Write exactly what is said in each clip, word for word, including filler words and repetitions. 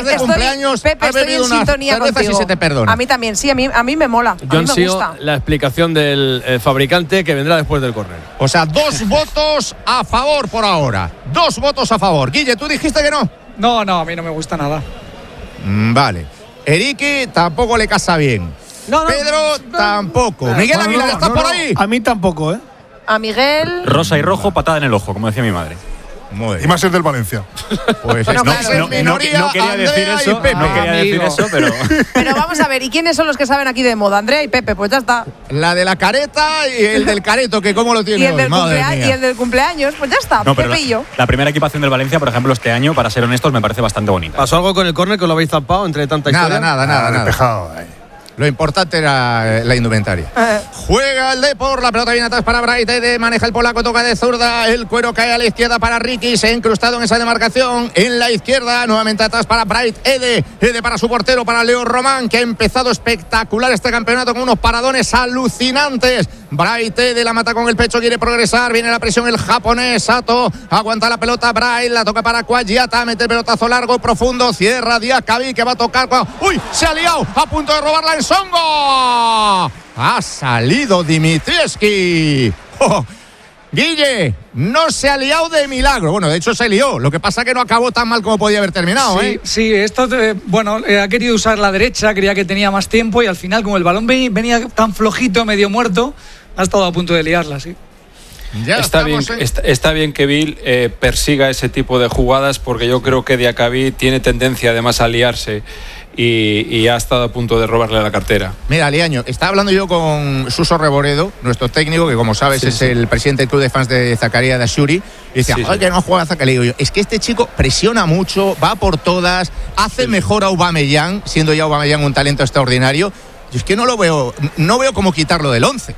estás de estoy, cumpleaños, Pepe, has estoy bebido en unas sintonía cervezas contigo. y se te perdona. A mí también, sí, a mí, a mí me mola. Yo a mí me ansío gusta. la explicación del eh, fabricante que vendrá después del córner. O sea, dos votos a favor por ahora. Dos votos a favor. Guille, ¿tú dijiste que no? No, no, a mí no me gusta nada. Mm, vale. Erique tampoco le casa bien. No, no. Pedro tampoco. Miguel Bueno, Aguilar, no, ¿estás no, por no. ahí? A mí tampoco, ¿eh? A Miguel. Rosa y rojo, patada en el ojo, como decía mi madre. Muy Y bien. más el del Valencia. Pues Bueno, no, claro, No, no, minoría, no quería Andrea decir y eso, Pepe. no quería decir Amigo. eso, pero Pero vamos a ver, ¿y quiénes son los que saben aquí de moda? Andrea y Pepe, pues ya está. La de la careta y el del careto, que cómo lo tiene Y el, hoy, del madre cumplea- mía. y el del cumpleaños, pues ya está. no, pero Pepe la, y yo. la primera equipación del Valencia, por ejemplo, este año, para ser honestos, me parece bastante bonita. ¿Pasó algo con el córner que os lo habéis zampado entre tanta Nada, historia? nada, nada, Ah, nada. despejado. ahí. Lo importante era eh, la indumentaria. Eh. Juega el Depor, la pelota viene atrás para Braithwaite, maneja el polaco, toca de zurda, el cuero cae a la izquierda para Ricky, se ha incrustado en esa demarcación, en la izquierda, nuevamente atrás para Braithwaite, Ede para su portero, para Leo Román, que ha empezado espectacular este campeonato con unos paradones alucinantes. Braithwaite la mata con el pecho, quiere progresar, viene la presión el japonés, Sato, aguanta la pelota Braith, la toca para Quagliata, mete el pelotazo largo, profundo, cierra Diakabi, que va a tocar, ¡uy! Se ha liado, a punto de robarla en Songo. Ha salido Dimitrievski. Oh, Guille, no se ha liado de milagro. Bueno, de hecho se lió. Lo que pasa es que no acabó tan mal como podía haber terminado, Sí, ¿eh? sí, esto, eh, bueno, eh, ha querido usar la derecha, creía que tenía más tiempo y al final, como el balón ve- venía tan flojito, medio muerto, ha estado a punto de liarla, sí. Ya Está bien, estamos en- está, está bien que Bill eh, persiga ese tipo de jugadas porque yo creo que Diakabi tiene tendencia además a liarse y, y ha estado a punto de robarle la cartera. Mira, Liaño, estaba hablando yo con Suso Reboredo, nuestro técnico, que como sabes Sí, es sí. el presidente del club de fans de Zacarías de Ashuri. Y decía, Sí, joder, sí. que no juega Zacarías. Digo yo, es que este chico presiona mucho, va por todas, hace mejor a Aubameyang, siendo ya Aubameyang un talento extraordinario. Yo es que no lo veo, no veo cómo quitarlo del once.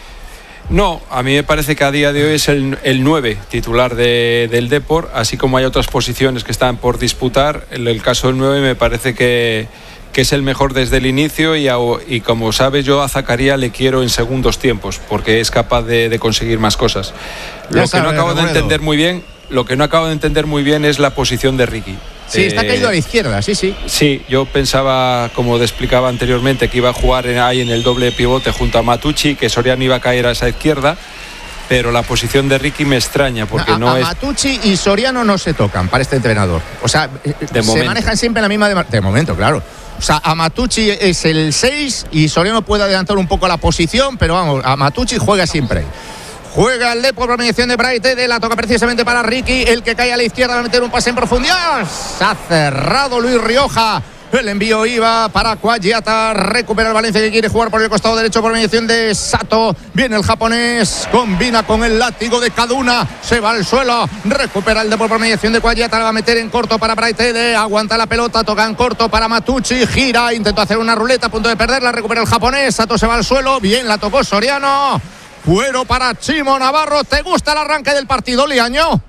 No, a mí me parece que a día de hoy es el, el nueve titular de, del Depor, así como hay otras posiciones que están por disputar. En el caso del nueve me parece que, que es el mejor desde el inicio y, a- y como sabes yo a Zacarías le quiero en segundos tiempos porque es capaz de, de conseguir más cosas. Ya Lo que sabes, no acabo de Robledo. entender muy bien, lo que no acabo de entender muy bien es la posición de Ricky. Sí, está Eh, caído a la izquierda, sí, sí. Sí, yo pensaba, como te explicaba anteriormente, que iba a jugar en- ahí en el doble pivote junto a Matucci, que Soriano iba a caer a esa izquierda, pero la posición de Ricky me extraña porque a, no a es... Matucci y Soriano no se tocan para este entrenador. O sea, eh, se momento. manejan siempre en la misma... De, de momento, claro. O sea, a Matucci es el seis y Soriano puede adelantar un poco la posición, pero vamos, a Matucci juega siempre ahí. Juega el Depor por mediación de Braithwaite, la toca precisamente para Ricky, el que cae a la izquierda va a meter un pase en profundidad. Se ha cerrado Luis Rioja. El envío iba para Quagliata, recupera el Valencia que quiere jugar por el costado derecho por mediación de Sato. Viene el japonés, combina con el látigo de Kaduna, se va al suelo, recupera el Depor por mediación de Quagliata, la va a meter en corto para Braithwaite, aguanta la pelota, toca en corto para Matucci, gira, intentó hacer una ruleta, a punto de perderla, recupera el japonés, Sato se va al suelo, bien la tocó Soriano. Cuero para Chimo Navarro. ¿Te gusta el arranque del partido, Liaño?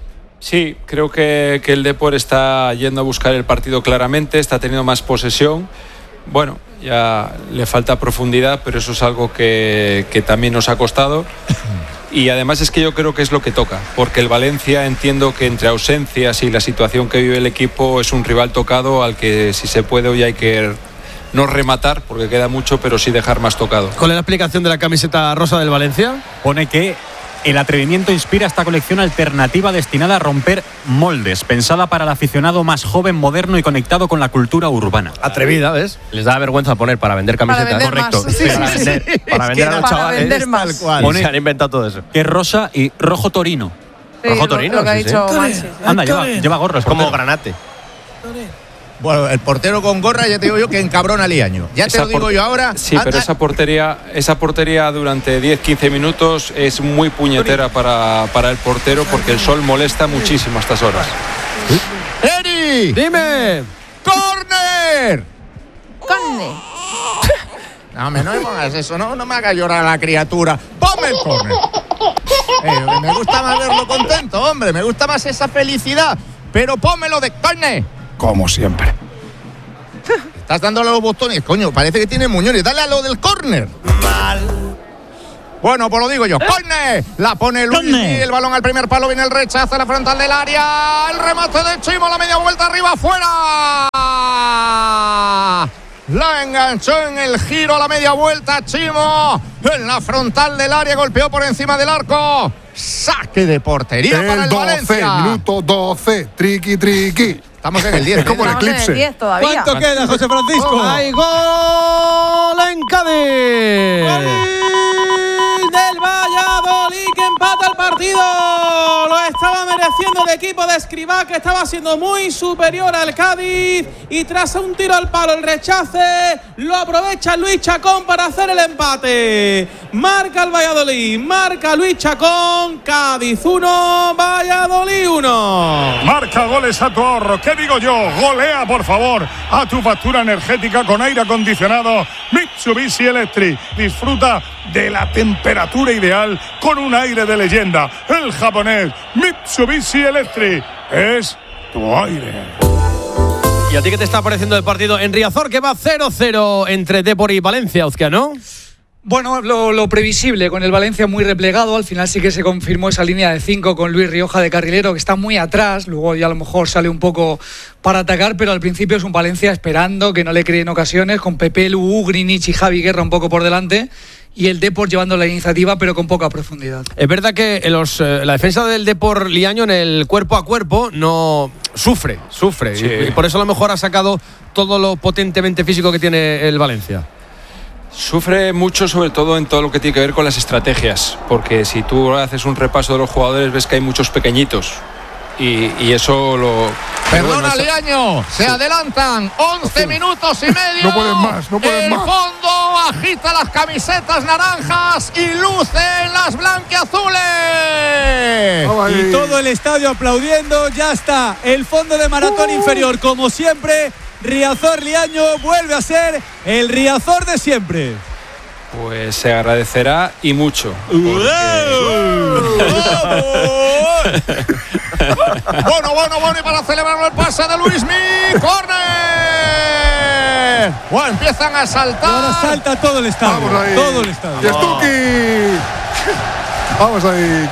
Sí, creo que, que el Depor está yendo a buscar el partido claramente, está teniendo más posesión. Bueno, ya le falta profundidad, pero eso es algo que, que también nos ha costado. Y además es que yo creo que es lo que toca, porque el Valencia entiendo que entre ausencias y la situación que vive el equipo es un rival tocado al que si se puede hoy hay que no rematar, porque queda mucho, pero sí dejar más tocado. ¿Cuál es la explicación de la camiseta rosa del Valencia? Pone que el atrevimiento inspira esta colección alternativa destinada a romper moldes, pensada para el aficionado más joven, moderno y conectado con la cultura urbana. Atrevida, ¿ves? Les da vergüenza poner para vender camisetas. vender Correcto. más. Sí, para sí, vender, sí. para vender a los Para chavales. vender Tal más. cual. Pone- se han inventado todo eso. Que es rosa y rojo torino. Sí, Rojo lo- Torino, lo que ha sí, sí. dicho Mansi, sí. Anda, lleva, lleva gorro. Es como portero. granate. Bueno, el portero con gorra, ya te digo yo que encabrona a Liaño. Ya te Esa lo digo por- yo ahora. Sí, anda- pero esa portería, esa portería durante diez a quince minutos es muy puñetera para, para el portero porque el sol molesta muchísimo a estas horas. ¡Eri! ¡Dime! ¡Corner! Conne. No, hombre, no me pongas eso, no, no me hagas llorar a la criatura. ¡Ponme el córner! Eh, me gusta más verlo contento, hombre, me gusta más esa felicidad. Pero pónmelo de córner. Como siempre. Estás dándole los botones, coño, parece que tiene muñones. Dale a lo del córner. Bueno, pues lo digo yo. ¡Córner! La pone Luis y el balón al primer palo. Viene el rechazo a la frontal del área. El remate de Chimo, la media vuelta arriba, afuera. La enganchó en el giro a la media vuelta Chimo. En la frontal del área golpeó por encima del arco. Saque de portería el para el doce, Valencia. Minuto doce. Triqui, triqui. Estamos en el diez. Es como el Estamos en eclipse. el diez todavía. ¿Cuánto queda, José Francisco? ¡Hay gol en Cádiz! Gol del Valladolid que empata el partido. Lo estaba mereciendo el equipo de Escribá, que estaba siendo muy superior al Cádiz, y tras un tiro al palo, el rechace, lo aprovecha Luis Chacón para hacer el empate. Marca el Valladolid, marca Luis Chacón. Cádiz uno, Valladolid uno. Marca goles a tu ahorro. ¿Qué digo yo? Golea, por favor, a tu factura energética con aire acondicionado Mitsubishi Electric. Disfruta de la temperatura ideal con un aire de leyenda. El japonés Mitsubishi Electric es tu aire. ¿Y a ti qué te está pareciendo el partido en Riazor, que va cero cero entre Depor y Valencia, Uzquiano? Bueno, lo, lo previsible, con el Valencia muy replegado. Al final sí que se confirmó esa línea de cinco con Luis Rioja de carrilero, que está muy atrás. Luego ya a lo mejor sale un poco para atacar, pero al principio es un Valencia esperando, que no le creen ocasiones, con Pepe Lu, Ugrinic y Javi Guerra un poco por delante, y el Depor llevando la iniciativa pero con poca profundidad. Es verdad que en los, eh, la defensa del Depor Liaño en el cuerpo a cuerpo no sufre, sufre. Sí. Y, y por eso a lo mejor ha sacado todo lo potentemente físico que tiene el Valencia. Sufre mucho, sobre todo en todo lo que tiene que ver con las estrategias, porque si tú haces un repaso de los jugadores ves que hay muchos pequeñitos y, y eso lo... Perdona, bueno, Liaño, se adelantan once minutos y medio. No pueden más, no pueden el más. fondo agita las camisetas naranjas y luce en las blanquiazules. Y todo el estadio aplaudiendo. Ya está el fondo de maratón Uh. inferior, como siempre. Riazor Liaño vuelve a ser el Riazor de siempre. Pues se agradecerá y mucho. Bueno, bueno, bueno, y para celebrarlo el pase de Luismi. ¡Córner! Bueno, empiezan a saltar. Ahora salta todo el estadio. Vamos ahí. Todo el estadio. Y Stuki. Vamos ahí.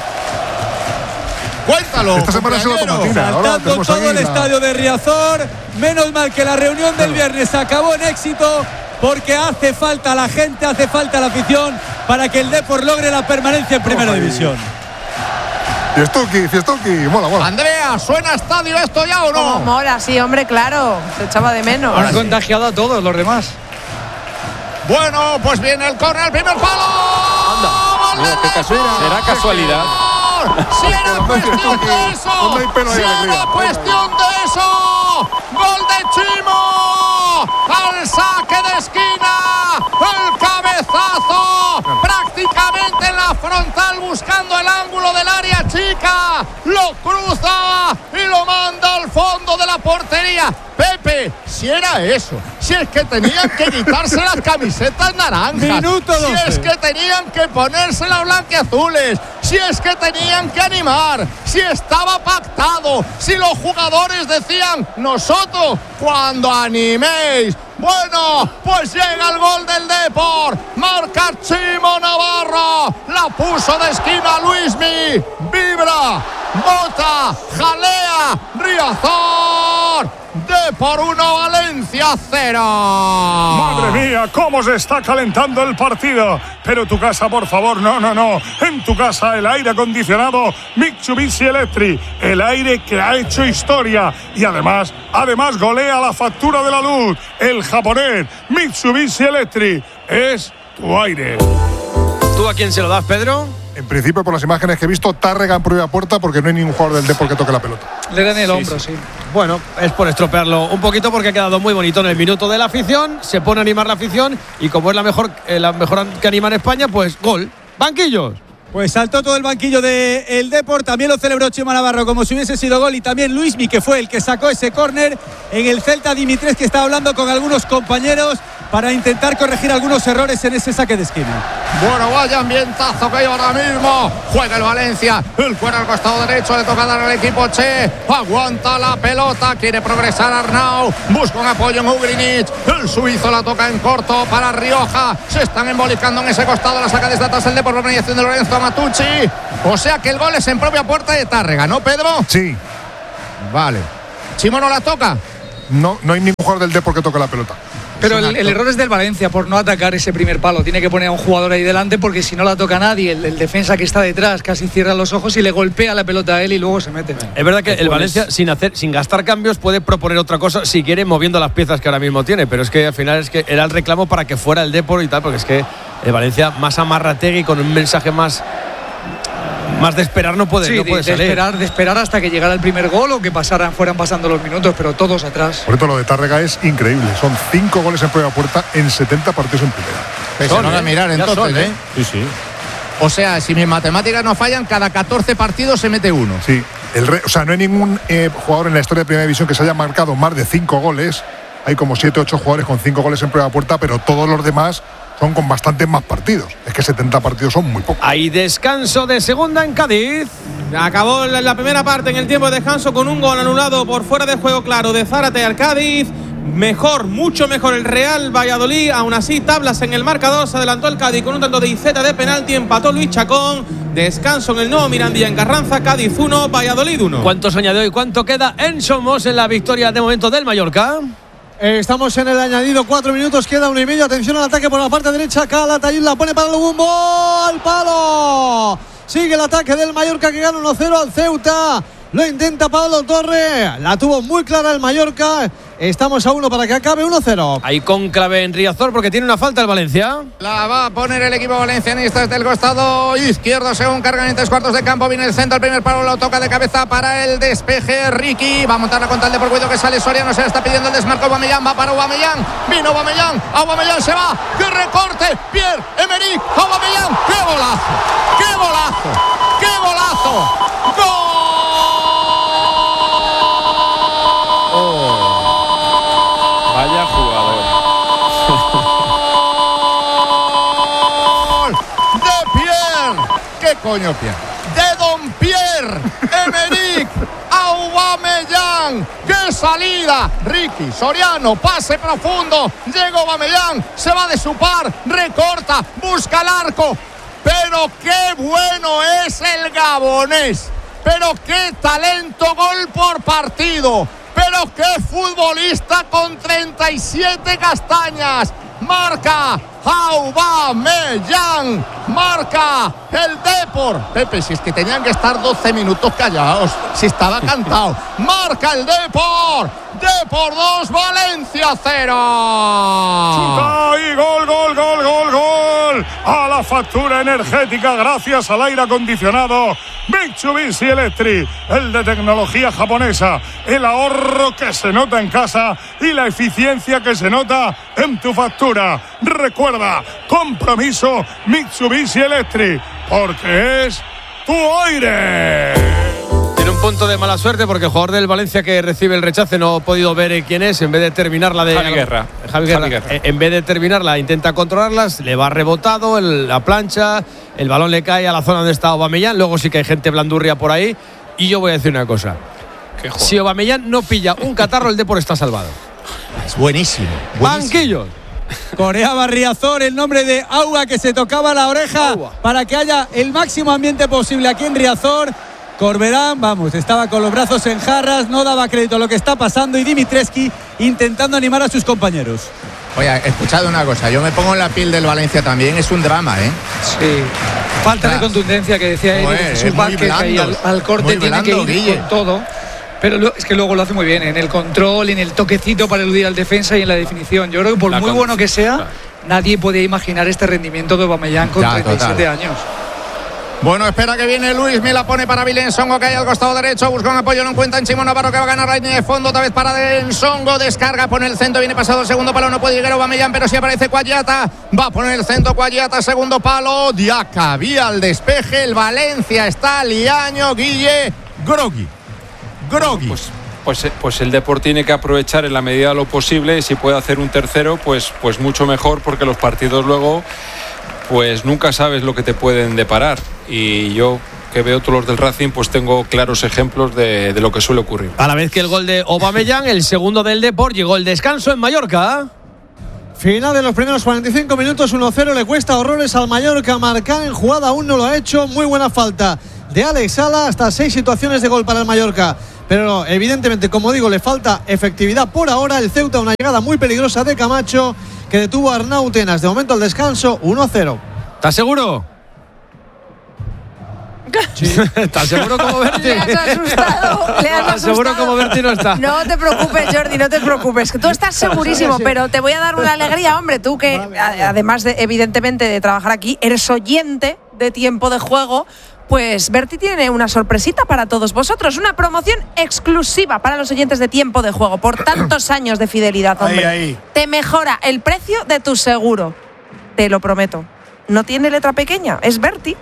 Cuéntalo. Esta semana es la compañero. tomatina. Ahora Saltando tenemos todo ahí el la- estadio de Riazor. Menos mal que la reunión del viernes acabó en éxito, porque hace falta la gente, hace falta la afición para que el Depor logre la permanencia en Primera División. Y Stuki, Fiestuki. Mola, mola. Andrea, ¿suena estadio esto ya o Como no? mola, sí, hombre, claro. Se echaba de menos. Han contagiado a todos los demás. Bueno, pues viene el córner, el primer palo. ¡Gol Mira, del qué casualidad. Depor! ¿Será casualidad? Si era cuestión de eso, ¿Dónde hay pelo y si alegría? era cuestión de eso, gol de Chimo, al saque de esquina, el cabezazo, prácticamente en la frontal buscando el ángulo del área chica, lo cruza y lo manda al fondo de la portería. Pepe, si era eso, si es que tenían que quitarse las camisetas naranjas, Minuto si doce. es que tenían que ponerse las blanquiazules, si es que tenían que animar, si estaba pactado, si los jugadores decían nosotros cuando animéis. Bueno, pues llega el gol del Depor, marca Chimo Navarro, la puso de esquina Luismi, vibra, bota, jalea, Riazor. Depor uno, Valencia cero. Madre mía, cómo se está calentando el partido. Pero tu casa, por favor, no, no, no. En tu casa el aire acondicionado Mitsubishi Electric, el aire que ha hecho historia y además, además golea la factura de la luz. El japonés Mitsubishi Electric es tu aire. ¿Tú a quién se lo das, Pedro? En principio, por las imágenes que he visto, Tárrega en propia puerta porque no hay ningún jugador del Depor que toque la pelota. Le dan el hombro, sí. Bueno, es por estropearlo un poquito porque ha quedado muy bonito en el minuto de la afición. Se pone a animar la afición y como es la mejor, eh, la mejor que anima en España, pues gol. Banquillos. Pues saltó todo el banquillo del de Depor, también lo celebró Chimo Navarro como si hubiese sido gol, y también Luismi, que fue el que sacó ese córner en el Celta. Dimitres, que estaba hablando con algunos compañeros para intentar corregir algunos errores en ese saque de esquina. Bueno, vaya ambientazo que hay ahora mismo. Juega el Valencia, el cuero al costado derecho, le toca dar al equipo Che. Aguanta la pelota, quiere progresar Arnau, busca un apoyo en Ugrinic. El suizo la toca en corto para Rioja. Se están embolicando en ese costado, la saca desde atrás el Depor por mediación de Lorenzo Matucci. O sea que el gol es en propia puerta de Tárrega, ¿no, Pedro? Sí. Vale. ¿Chimo no la toca? no, no hay ningún jugador del Depor que toque la pelota. Pero el, el error es del Valencia por no atacar ese primer palo. Tiene que poner a un jugador ahí delante porque si no la toca nadie, el, el defensa que está detrás casi cierra los ojos y le golpea la pelota a él y luego se mete. Es verdad que el Valencia, sin hacer, sin gastar cambios, puede proponer otra cosa si quiere, moviendo las piezas que ahora mismo tiene. Pero es que al final es que era el reclamo para que fuera el Depor y tal, porque es que el Valencia más amarrategui con un mensaje más. Más de esperar no puede, sí, no puede de, salir. de esperar, de esperar hasta que llegara el primer gol o que pasaran, fueran pasando los minutos, pero todos atrás. Por eso lo de Tárrega es increíble. Son cinco goles en prueba puerta en setenta partidos en primera. Pues son, a mirar entonces, son, ¿eh? ¿eh? Sí, sí. O sea, si mis matemáticas no fallan, cada catorce partidos se mete uno. Sí. El re, o sea, no hay ningún eh, jugador en la historia de Primera División que se haya marcado más de cinco goles. Hay como siete o ocho jugadores con cinco goles en prueba puerta, pero todos los demás son con bastantes más partidos. Es que setenta partidos son muy pocos. Hay descanso de segunda en Cádiz. Acabó la, la primera parte en el tiempo de descanso con un gol anulado por fuera de juego claro de Zárate al Cádiz. Mejor, mucho mejor el Real Valladolid. Aún así, tablas en el marcador. Se adelantó el Cádiz con un tanto de Iceta de penalti. Empató Luis Chacón. Descanso en el nuevo Mirandilla en Carranza. Cádiz uno, Valladolid uno. ¿Cuánto se añadió y cuánto queda en Somos en la victoria de momento del Mallorca? Estamos en el añadido, cuatro minutos, queda uno y medio. Atención al ataque por la parte derecha. Calatayud la pone para el Bumbo. ¡Al palo! Sigue el ataque del Mallorca que gana uno cero al Ceuta. Lo intenta Pablo Torre. La tuvo muy clara el Mallorca. Estamos a uno para que acabe uno cero. Hay cónclave en Riazor porque tiene una falta el Valencia. La va a poner el equipo valencianista desde el costado izquierdo según cargan en tres cuartos de campo. Viene el centro, el primer palo lo toca de cabeza para el despeje. Ricky va a montarla con tal de por cuidado que sale Soriano. Se le está pidiendo el desmarco. Aubameyang va para Aubameyang. Vino Aubameyang. Aubameyang se va. ¡Qué recorte! Pierre-Emerick Aubameyang. ¡Qué golazo! ¡Qué golazo! ¡Qué golazo! ¡Gol! Vaya jugador. De Pierre. ¿Qué coño Pierre? De Don Pierre-Emerick Aubameyang. ¡Qué salida! Ricky, Soriano, pase profundo. Llega Aubameyang, se va de su par, recorta, busca el arco. Pero qué bueno es el gabonés. Pero qué talento, gol por partido. Pero qué futbolista con treinta y siete castañas. Marca Aubameyang. Marca el Depor. Pepe, si es que tenían que estar doce minutos callados. Si estaba cantado. Marca el Depor. Depor dos, Valencia cero. Chuta y gol, gol, gol, gol, gol. A la factura energética gracias al aire acondicionado Mitsubishi Electric, el de tecnología japonesa, el ahorro que se nota en casa y la eficiencia que se nota en tu factura. Recuerda, compromiso Mitsubishi Electric, porque es tu aire. Tiene un punto de mala suerte porque el jugador del Valencia que recibe el rechace no ha podido ver quién es. En vez de terminarla de Javi Guerra. Javi Guerra. Javi Guerra. En vez de terminarla intenta controlarlas, le va rebotado el, la plancha, el balón le cae a la zona donde está Aubameyang. Luego sí que hay gente blandurria por ahí. Y yo voy a decir una cosa: si Aubameyang no pilla un catarro, el Depor está salvado. Es buenísimo, buenísimo. Banquillos. Coreaba Riazor el nombre de Agua que se tocaba la oreja Agua. Para que haya el máximo ambiente posible aquí en Riazor. Corberán, vamos, estaba con los brazos en jarras, no daba crédito a lo que está pasando y Dimitrescu intentando animar a sus compañeros. Oye, escuchad una cosa, yo me pongo en la piel del Valencia también, es un drama, ¿eh? Sí. Falta de contundencia que decía él, Bueno, su Vázquez ahí al, al corte muy tiene blando, que ir Guille. con todo. Pero lo, es que luego lo hace muy bien, en el control, en el toquecito para eludir al defensa y en la definición. Yo creo que por La muy con- bueno que sea, claro. nadie puede imaginar este rendimiento de Aubameyang con Ya, treinta y siete total. años. Bueno, espera que viene Luis, me la pone para Vilensongo que hay al costado derecho, busca un apoyo, no encuentra en Chimo Navarro que va a ganar la línea de fondo, otra vez para Vilensongo, descarga, pone el centro, viene pasado el segundo palo, no puede llegar Aubameyang, pero sí aparece Cuayata, va a poner el centro Cuayata, segundo palo, Diacabí al despeje, el Valencia está liaño, Guille, grogui, grogui. Pues, pues, eh, pues el Depor tiene que aprovechar en la medida de lo posible y si puede hacer un tercero, pues, pues mucho mejor porque los partidos luego pues nunca sabes lo que te pueden deparar y yo que veo todos los del Racing pues tengo claros ejemplos de, de lo que suele ocurrir. A la vez que el gol de Aubameyang, el segundo del Depor, llegó el descanso en Mallorca. Final de los primeros cuarenta y cinco minutos, uno cero, le cuesta horrores al Mallorca marcar en jugada, aún no lo ha hecho, muy buena falta de Alex Sala, hasta seis situaciones de gol para el Mallorca, pero no, evidentemente, como digo, le falta efectividad por ahora. El Ceuta, una llegada muy peligrosa de Camacho, que detuvo a Arnau Tenas. De momento al descanso, uno a cero. ¿Estás seguro? Sí. ¿Estás seguro como Berti? Le has asustado, le has asustado. Seguro como Berti no está. No te preocupes, Jordi, no te preocupes. Que tú estás segurísimo, pero te voy a dar una alegría, hombre. Tú que, a- además de, evidentemente, de trabajar aquí, eres oyente de Tiempo de Juego. Pues Berti tiene una sorpresita para todos vosotros. Una promoción exclusiva para los oyentes de Tiempo de Juego. Por tantos años de fidelidad, hombre. Ahí, ahí. Te mejora el precio de tu seguro. Te lo prometo. No tiene letra pequeña, es Berti.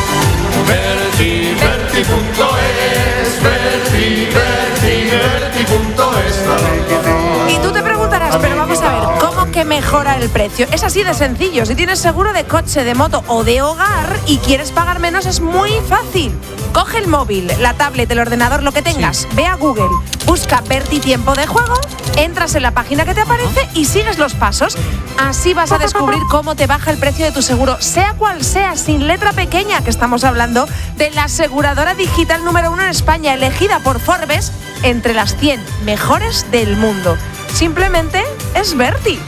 Berti, Berti punto es, Berti, Berti, Berti punto es. Y tú te preguntarás, pero vamos a ver, ¿cómo que mejora el precio? Es así de sencillo. Si tienes seguro de coche, de moto o de hogar y quieres pagar menos, es muy fácil. Coge el móvil, la tablet, el ordenador, lo que tengas, ve a Google, busca Berti Tiempo de Juego, entras en la página que te aparece y sigues los pasos. Así vas a descubrir cómo te baja el precio de tu seguro, sea cual sea, sin letra pequeña, que estamos hablando de la aseguradora digital número uno en España, elegida por Forbes entre las cien mejores del mundo. Simplemente es Berti.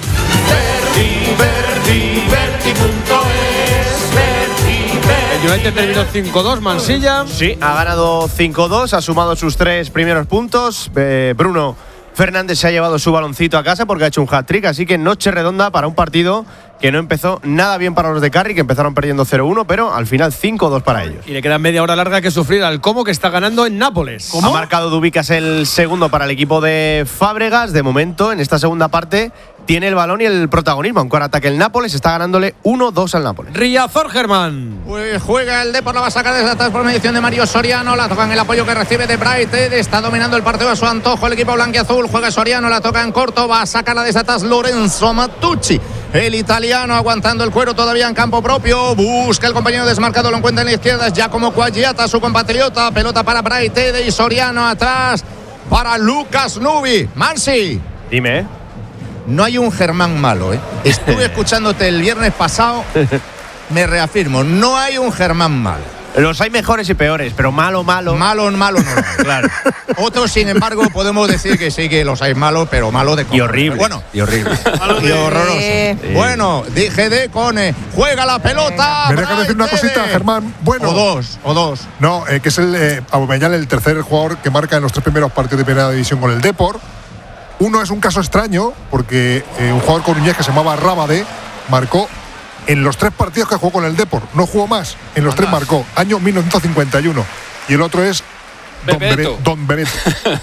Berti, Berti, Berti punto es, Berti, Berti. El United terminó cinco dos, Mansilla. Sí, ha ganado cinco dos, ha sumado sus tres primeros puntos. Eh, Bruno Fernández se ha llevado su baloncito a casa porque ha hecho un hat-trick, así que noche redonda para un partido que no empezó nada bien para los de Carri, que empezaron perdiendo cero uno, pero al final cinco dos para ellos. Y le queda media hora larga que sufrir al Como, que está ganando en Nápoles. Ha marcado Dubicas el segundo para el equipo de Fábregas. De momento, en esta segunda parte, tiene el balón y el protagonismo. Aunque ahora ataque el Nápoles, está ganándole uno dos al Nápoles. Riazor Germán. Pues juega el Depor, la va a sacar desde atrás por mediación de Mario Soriano. La toca en el apoyo que recibe de Bright. Está dominando el partido a su antojo el equipo blanquiazul. Juega Soriano, la toca en corto. Va a sacarla desde atrás Lorenzo Matucci. El italiano aguantando el cuero todavía en campo propio. Busca el compañero desmarcado, lo encuentra en la izquierda. Es Giacomo Quagliata, su compatriota. Pelota para Bright y Soriano atrás para Lucas Nubi. Mansi. Dime, ¿eh? No hay un Germán malo, ¿eh? Estuve escuchándote el viernes pasado. Me reafirmo, no hay un Germán malo. Los hay mejores y peores, pero malo, malo. Malo, malo no. Claro. Otros, sin embargo, podemos decir que sí que los hay malos, pero malo de Y horrible. Bueno, y horrible. y horroroso. Eh. Bueno, dije de Cone. Juega la pelota. ¿Me dejas decir una cosita, Germán? Bueno. O dos, o dos. No, eh, que es el eh, Aubameyang, el tercer jugador que marca en los tres primeros partidos de primera división con el Depor. Uno es un caso extraño, porque eh, un jugador coruñés que se llamaba Rábade marcó en los tres partidos que jugó con el Depor. No jugó más, en los tres marcó. Año mil novecientos cincuenta y uno. Y el otro es Don Bebeto. Bebe- Don Bebeto.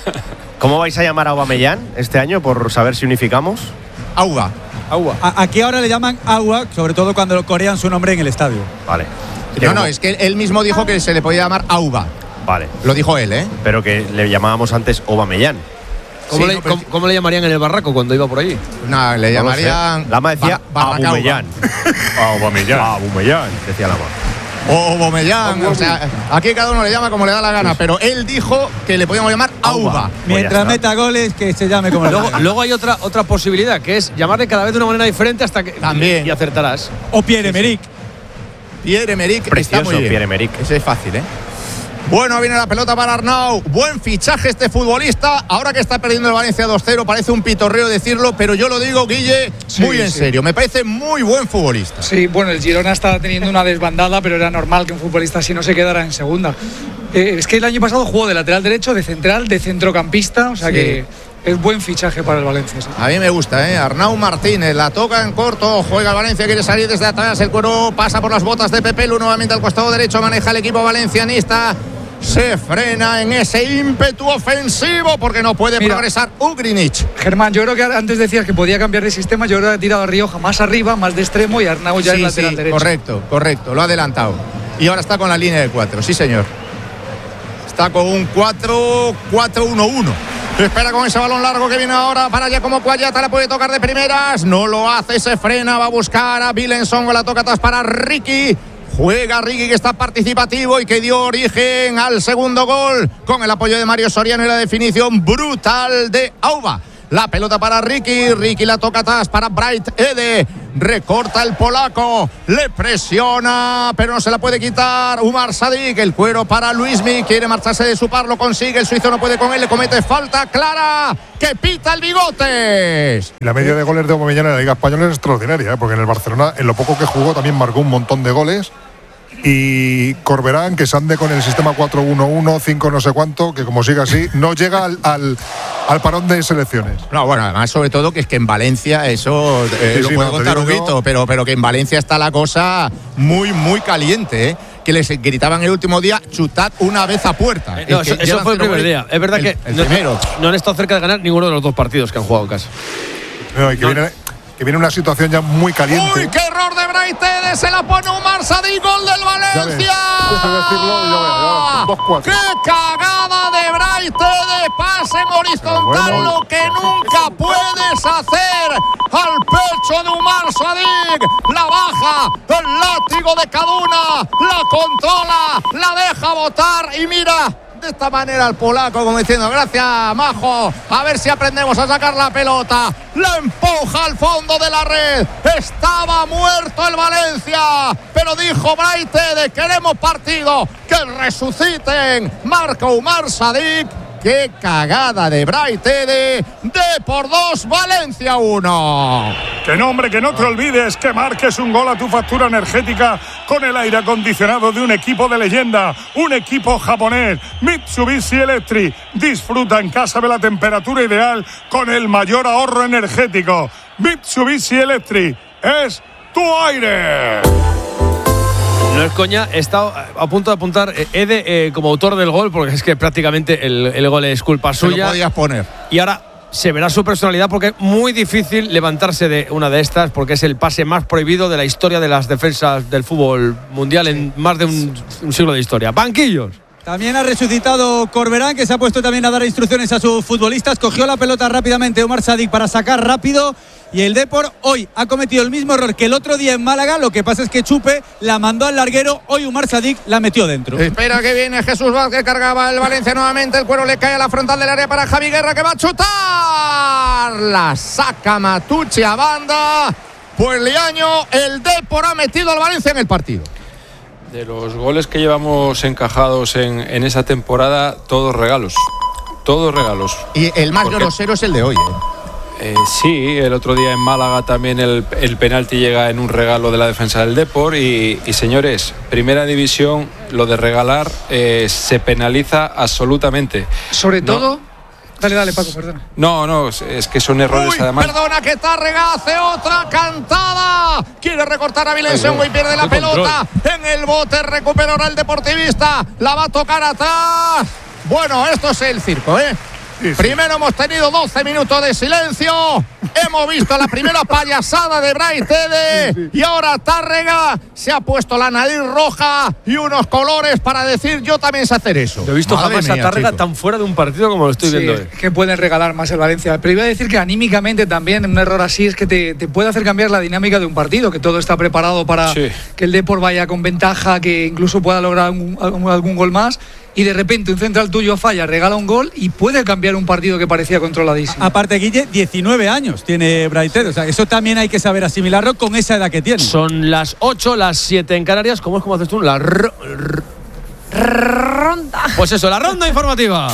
¿Cómo vais a llamar a Aubameyang este año, por saber si unificamos? Auga. Agua. A- Aquí ahora le llaman agua, sobre todo cuando lo corean su nombre en el estadio. Vale. No, no, es que él mismo dijo que se le podía llamar Auba. Vale. Lo dijo él, ¿eh? Pero que le llamábamos antes Aubameyang. ¿Cómo, Sí, le, no, pero- cómo- cómo le llamarían en el barraco cuando iba por allí? No, le No lo sé. llamarían. Lama decía Bar- Barracauba. Aubameyang. Aubameyang. Aubameyang, decía Lama. O Aubameyang, o sea, aquí cada uno le llama como le da la gana, pero él dijo que le podíamos llamar Auba. Mientras meta goles, que se llame como Luego, luego, luego hay otra, otra posibilidad, que es llamarle cada vez de una manera diferente hasta que. También. Y acertarás. O Pierre-Emerick. Pierre-Emerick está Precioso, muy bien. Pierre-Emerick. Ese es fácil, ¿eh? Bueno, viene la pelota para Arnau. Buen fichaje este futbolista. Ahora que está perdiendo el Valencia dos cero, parece un pitorreo decirlo, pero yo lo digo, Guille, Sí, muy en sí. serio. Me parece muy buen futbolista. Sí, bueno, el Girona está teniendo una desbandada, pero era normal que un futbolista así no se quedara en segunda. Eh, es que el año pasado jugó de lateral derecho, de central, de centrocampista, o sea Sí. que es buen fichaje para el Valencia. Sí. A mí me gusta, ¿eh? Arnau Martínez, la toca en corto, juega el Valencia, quiere salir desde atrás, el cuero pasa por las botas de Pepelu, nuevamente al costado derecho, maneja el equipo valencianista, se frena en ese ímpetu ofensivo porque no puede Mira. progresar Ugrinic. Germán, yo creo que antes decías que podía cambiar de sistema, yo creo que ha tirado a Rioja más arriba, más de extremo y Arnau ya Sí, es lateral sí, derecho. correcto, correcto, lo ha adelantado. Y ahora está con la línea de cuatro, sí señor. Está con un cuatro cuatro uno uno. Espera con ese balón largo que viene ahora para allá como Quagliata, la puede tocar de primeras. No lo hace, se frena, va a buscar a Bilenson, la toca atrás para Ricky. Juega Ricky, que está participativo y que dio origen al segundo gol con el apoyo de Mario Soriano y la definición brutal de Auba. La pelota para Ricky, Ricky la toca atrás para Bright Ede. recorta el polaco, le presiona, pero no se la puede quitar Umar Sadik, el cuero para Luismi, quiere marcharse de su par, lo consigue, el suizo no puede con él, le comete falta clara, que pita el Bigotes. Y la media de goles de Aubameyang en la Liga Española es extraordinaria, ¿eh? Porque en el Barcelona, en lo poco que jugó, también marcó un montón de goles. Y Corberán, que se ande con el sistema cuatro uno uno, cinco no sé cuánto, que como siga así, no llega al, al, al parón de selecciones. No, bueno, además sobre todo que es que en Valencia, eso eh, sí, lo sí, puede no, contar te digo Huguito, yo. pero, pero que en Valencia está la cosa muy, muy caliente, ¿eh? Que les gritaban el último día, chutad una vez a puerta. Eh, no, Es que eso, eso llevan fue el cero primer goles. día. Es verdad El- que el no, primero. no han estado cerca de ganar ninguno de los dos partidos que han jugado en casa. No, y que, viene, que viene una situación ya muy caliente. ¡Uy, qué error de Braithede! Se la pone Umar Sadik, gol del Valencia. Deja de decirlo y lo veo, ya, dos cuatro. ¡Qué cagada de Braithede! Pase en horizontal, bueno. lo que nunca puedes hacer al pecho de Umar Sadik. La baja, el látigo de Kaduna, la controla, la deja botar y mira. De esta manera el polaco como diciendo gracias Majo, a ver si aprendemos a sacar la pelota, la empuja al fondo de la red, estaba muerto el Valencia, pero dijo Braithede, queremos partido, que resuciten, marca Umar Sadik. Qué cagada de Braithede, de por dos, Valencia uno. Que no, hombre, que no te olvides que marques un gol a tu factura energética con el aire acondicionado de un equipo de leyenda, un equipo japonés, Mitsubishi Electric. Disfruta en casa de la temperatura ideal con el mayor ahorro energético. Mitsubishi Electric es tu aire. No es coña, he estado a punto de apuntar eh, Ede eh, como autor del gol, porque es que prácticamente el, el gol es culpa Se lo suya. podías poner. Y ahora se verá su personalidad, porque es muy difícil levantarse de una de estas, porque es el pase más prohibido de la historia de las defensas del fútbol mundial en más de un, un siglo de historia. Banquillos. También ha resucitado Corberán, que se ha puesto también a dar instrucciones a sus futbolistas. Cogió la pelota rápidamente Umar Sadik para sacar rápido. Y el Depor hoy ha cometido el mismo error que el otro día en Málaga. Lo que pasa es que Chupe la mandó al larguero. Hoy Umar Sadik la metió dentro. Espera que viene Jesús Vázquez, cargaba el Valencia nuevamente. El cuero le cae a la frontal del área para Javi Guerra, que va a chutar. La saca Matucci a banda. Pues Liaño, el Depor ha metido al Valencia en el partido. De los goles que llevamos encajados en, en esa temporada, todos regalos. Todos regalos. Y el más ¿Por qué? grosero es el de hoy, ¿eh? Eh, sí, el otro día en Málaga también el, el penalti llega en un regalo de la defensa del Depor y, y señores, primera división, lo de regalar eh, se penaliza absolutamente. Sobre No. todo, dale, dale, Paco, perdona. No, no, es, es que son errores Uy, además. perdona que Tárrega hace otra cantada. Quiere recortar a Vilensiongo y pierde la qué pelota. En el bote recupera ahora el deportivista. La va a tocar atrás. Bueno, esto es el circo, ¿eh? Sí, sí. Primero hemos tenido doce minutos de silencio. Hemos visto la primera payasada de Braithede. Sí, sí. Y ahora Tárrega se ha puesto la nariz roja y unos colores para decir yo también sé hacer eso. No he visto Madre jamás mía, a Tárrega chico. tan fuera de un partido como lo estoy Sí, viendo hoy. es que pueden regalar más el Valencia. Pero iba a decir que anímicamente también un error así es que te, te puede hacer cambiar la dinámica de un partido, que todo está preparado para Sí. que el Depor vaya con ventaja, que incluso pueda lograr algún, algún- algún gol más. Y de repente un central tuyo falla, regala un gol y puede cambiar un partido que parecía controladísimo. Aparte, Guille, diecinueve años tiene Braithede. O sea, eso también hay que saber asimilarlo con esa edad que tiene. Son las ocho, las siete en Canarias. ¿Cómo es como haces tú? La ro- r- Ronda. Pues eso, la ronda informativa.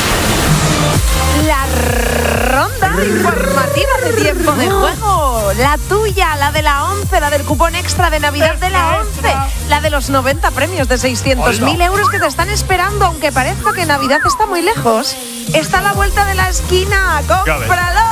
La ronda informativa de tiempo de juego. La tuya, la de la once, la del cupón extra de Navidad de la once. La de los noventa premios de seiscientos mil euros que te están esperando, aunque parezca que Navidad está muy lejos. Está a la vuelta de la esquina. ¡Cómpralo!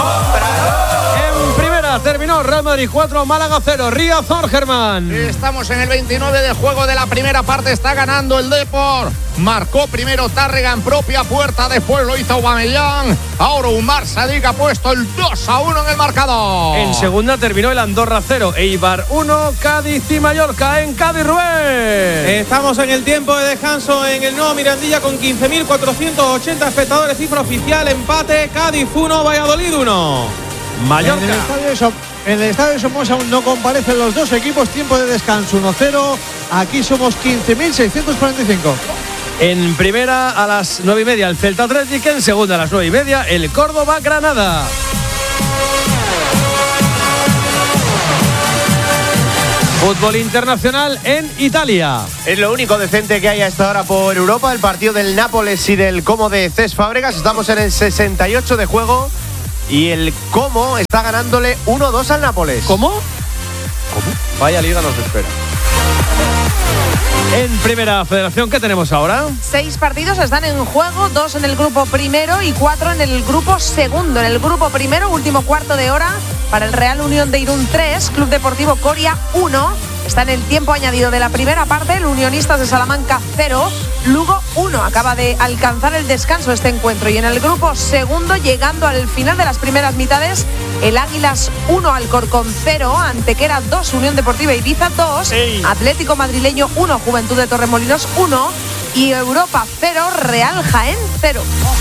En primera terminó Real Madrid cuatro, Málaga cero. Riazor, Germán. Estamos en el veintinueve de juego de la primera parte. Está ganando el Depor. Marcó primero Tárrega en propia puerta. Después lo hizo Aubameyang. Ahora Umar Sadik ha puesto el dos a uno en el marcador. En segunda terminó el Andorra cero, Eibar uno, Cádiz y Mallorca en Cádiz, Rubén. Estamos en el tiempo de descanso en el nuevo Mirandilla con quince mil cuatrocientos ochenta espectadores, cifra oficial, empate, Cádiz uno, Valladolid uno. Mallorca. En el estadio de Som- en el estadio de Somos aún no comparecen los dos equipos. Tiempo de descanso uno cero. Aquí somos quince mil seiscientos cuarenta y cinco. En primera a las nueve y media el Celta Atlético, en segunda a las nueve y media el Córdoba Granada. Fútbol internacional en Italia. Es lo único decente que hay a esta hora por Europa, el partido del Nápoles y del Como de Cesc Fábregas. Estamos en el sesenta y ocho de juego y el Como está ganándole uno dos al Nápoles. ¿Cómo? ¿Cómo? Vaya liga nos espera. En Primera Federación, ¿qué tenemos ahora? Seis partidos están en juego, dos en el grupo primero y cuatro en el grupo segundo. En el grupo primero, último cuarto de hora para el Real Unión de Irún tres, Club Deportivo Coria uno. Está en el tiempo añadido de la primera parte, el Unionistas de Salamanca cero, Lugo uno. Acaba de alcanzar el descanso este encuentro. Y en el grupo segundo, llegando al final de las primeras mitades, el Águilas uno, Alcorcón cero, Antequera dos, Unión Deportiva Ibiza dos, Ey. Atlético Madrileño uno, Juventud de Torremolinos uno y Europa cero, Real Jaén cero.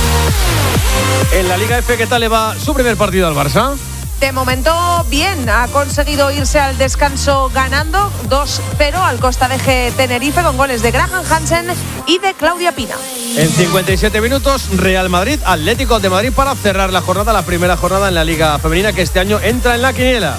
En la Liga F, ¿qué tal le va su primer partido al Barça? De momento, bien, ha conseguido irse al descanso ganando dos cero al Costa de G Tenerife con goles de Graham Hansen y de Claudia Pina. En cincuenta y siete minutos, Real Madrid, Atlético de Madrid para cerrar la jornada, la primera jornada en la Liga Femenina que este año entra en la quiniela.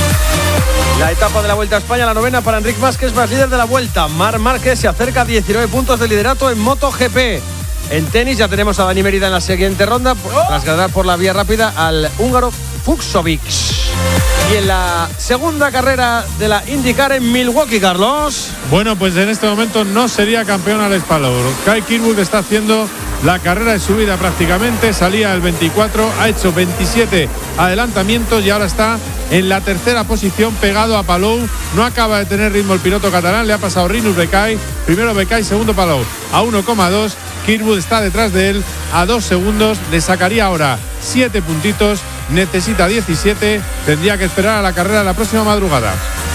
La etapa de la Vuelta a España, la novena para Enric Másquez, más líder de la Vuelta. Mar Márquez se acerca a diecinueve puntos de liderato en MotoGP. En tenis ya tenemos a Dani Mérida en la siguiente ronda, tras ganar por la vía rápida al húngaro Fuxovic. Y en la segunda carrera de la IndyCar en Milwaukee, Carlos. Bueno, pues en este momento no sería campeón Alex Palou. Kyle Kirkwood está haciendo la carrera de su vida prácticamente, salía el veinticuatro, ha hecho veintisiete adelantamientos y ahora está en la tercera posición pegado a Palou. No acaba de tener ritmo el piloto catalán, le ha pasado Rinus Becai, primero Becai, segundo Palou, a uno coma dos. Kirkwood está detrás de él a dos segundos, le sacaría ahora siete puntitos, necesita diecisiete, tendría que esperar a la carrera de la próxima madrugada.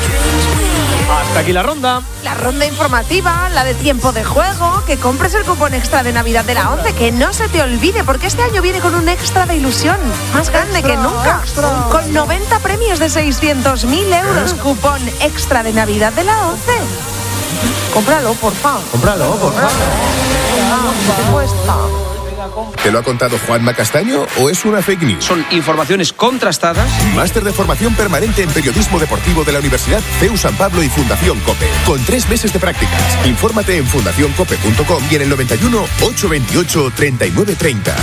Hasta aquí la ronda. La ronda informativa, la de tiempo de juego, que compres el cupón extra de Navidad de la ONCE, que no se te olvide, porque este año viene con un extra de ilusión, más grande extra, que nunca, extra. Con noventa premios de seiscientos mil euros, cupón extra de Navidad de la ONCE. Cómpralo, por favor. Cómpralo, por favor. ¿Te lo ha contado Juanma Castaño o es una fake news? Son informaciones contrastadas. Máster de formación permanente en periodismo deportivo de la Universidad C E U San Pablo y Fundación COPE. Con tres meses de prácticas. Infórmate en fundación cope punto com y en el noventa y uno, ochocientos veintiocho, treinta y nueve treinta.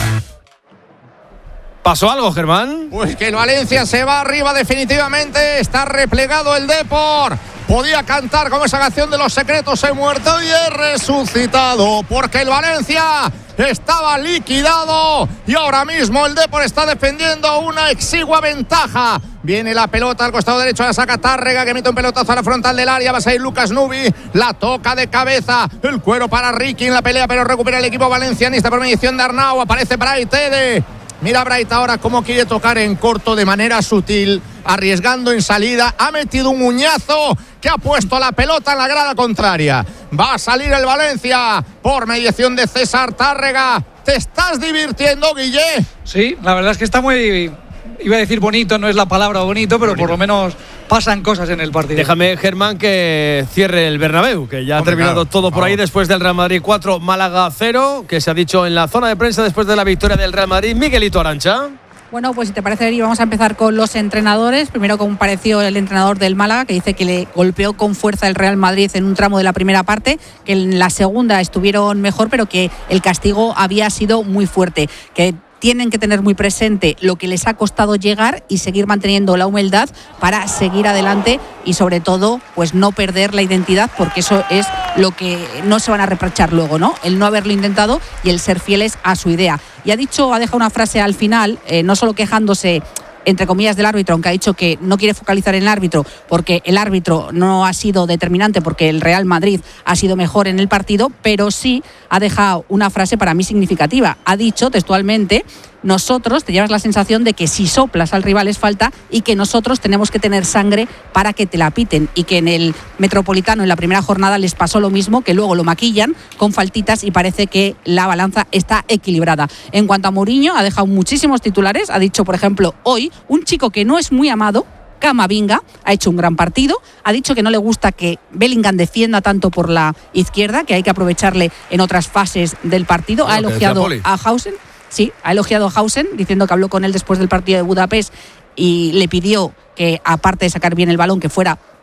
¿Pasó algo, Germán? Pues que el Valencia se va arriba definitivamente. Está replegado el Depor. Podía cantar con esa canción de Los Secretos he muerto y he resucitado, porque el Valencia estaba liquidado y ahora mismo el Depor está defendiendo una exigua ventaja. Viene la pelota al costado derecho, la saca Tárrega, que mete un pelotazo a la frontal del área, va a salir Lucas Nubi, la toca de cabeza, el cuero para Ricky en la pelea, pero recupera el equipo valencianista por mediación de Arnau, aparece Bright Ede. Mira Bright ahora cómo quiere tocar en corto de manera sutil, arriesgando en salida, ha metido un uñazo que ha puesto la pelota en la grada contraria. Va a salir el Valencia por mediación de César Tárrega. ¿Te estás divirtiendo, Guille? Sí, la verdad es que está muy... Iba a decir bonito, no es la palabra bonito, pero bonito. Por lo menos pasan cosas en el partido. Déjame, Germán, que cierre el Bernabéu, que ya ha Hombre, terminado claro. todo por Vamos. ahí después del Real Madrid cuatro, Málaga cero, que se ha dicho en la zona de prensa después de la victoria del Real Madrid. Miguelito Arancha. Bueno, pues si te parece, Eri, vamos a empezar con los entrenadores. Primero compareció el entrenador del Málaga, que dice que le golpeó con fuerza el Real Madrid en un tramo de la primera parte, que en la segunda estuvieron mejor, pero que el castigo había sido muy fuerte, que tienen que tener muy presente lo que les ha costado llegar y seguir manteniendo la humildad para seguir adelante y sobre todo pues no perder la identidad, porque eso es lo que no se van a reprochar luego, ¿no? El no haberlo intentado y el ser fieles a su idea. Y ha dicho, ha dejado una frase al final, eh, no solo quejándose entre comillas del árbitro, aunque ha dicho que no quiere focalizar en el árbitro porque el árbitro no ha sido determinante, porque el Real Madrid ha sido mejor en el partido, pero sí ha dejado una frase para mí significativa. Ha dicho textualmente: nosotros, te llevas la sensación de que si soplas al rival es falta y que nosotros tenemos que tener sangre para que te la piten, y que en el Metropolitano en la primera jornada les pasó lo mismo, que luego lo maquillan con faltitas y parece que la balanza está equilibrada. En cuanto a Mourinho, ha dejado muchísimos titulares. Ha dicho, por ejemplo, hoy, un chico que no es muy amado, Camavinga, ha hecho un gran partido. Ha dicho que no le gusta que Bellingham defienda tanto por la izquierda, que hay que aprovecharle en otras fases del partido. Bueno, ha elogiado a Hausen. Sí, ha elogiado a Hausen, diciendo que habló con él después del partido de Budapest y le pidió que, aparte de sacar bien el balón, que fuera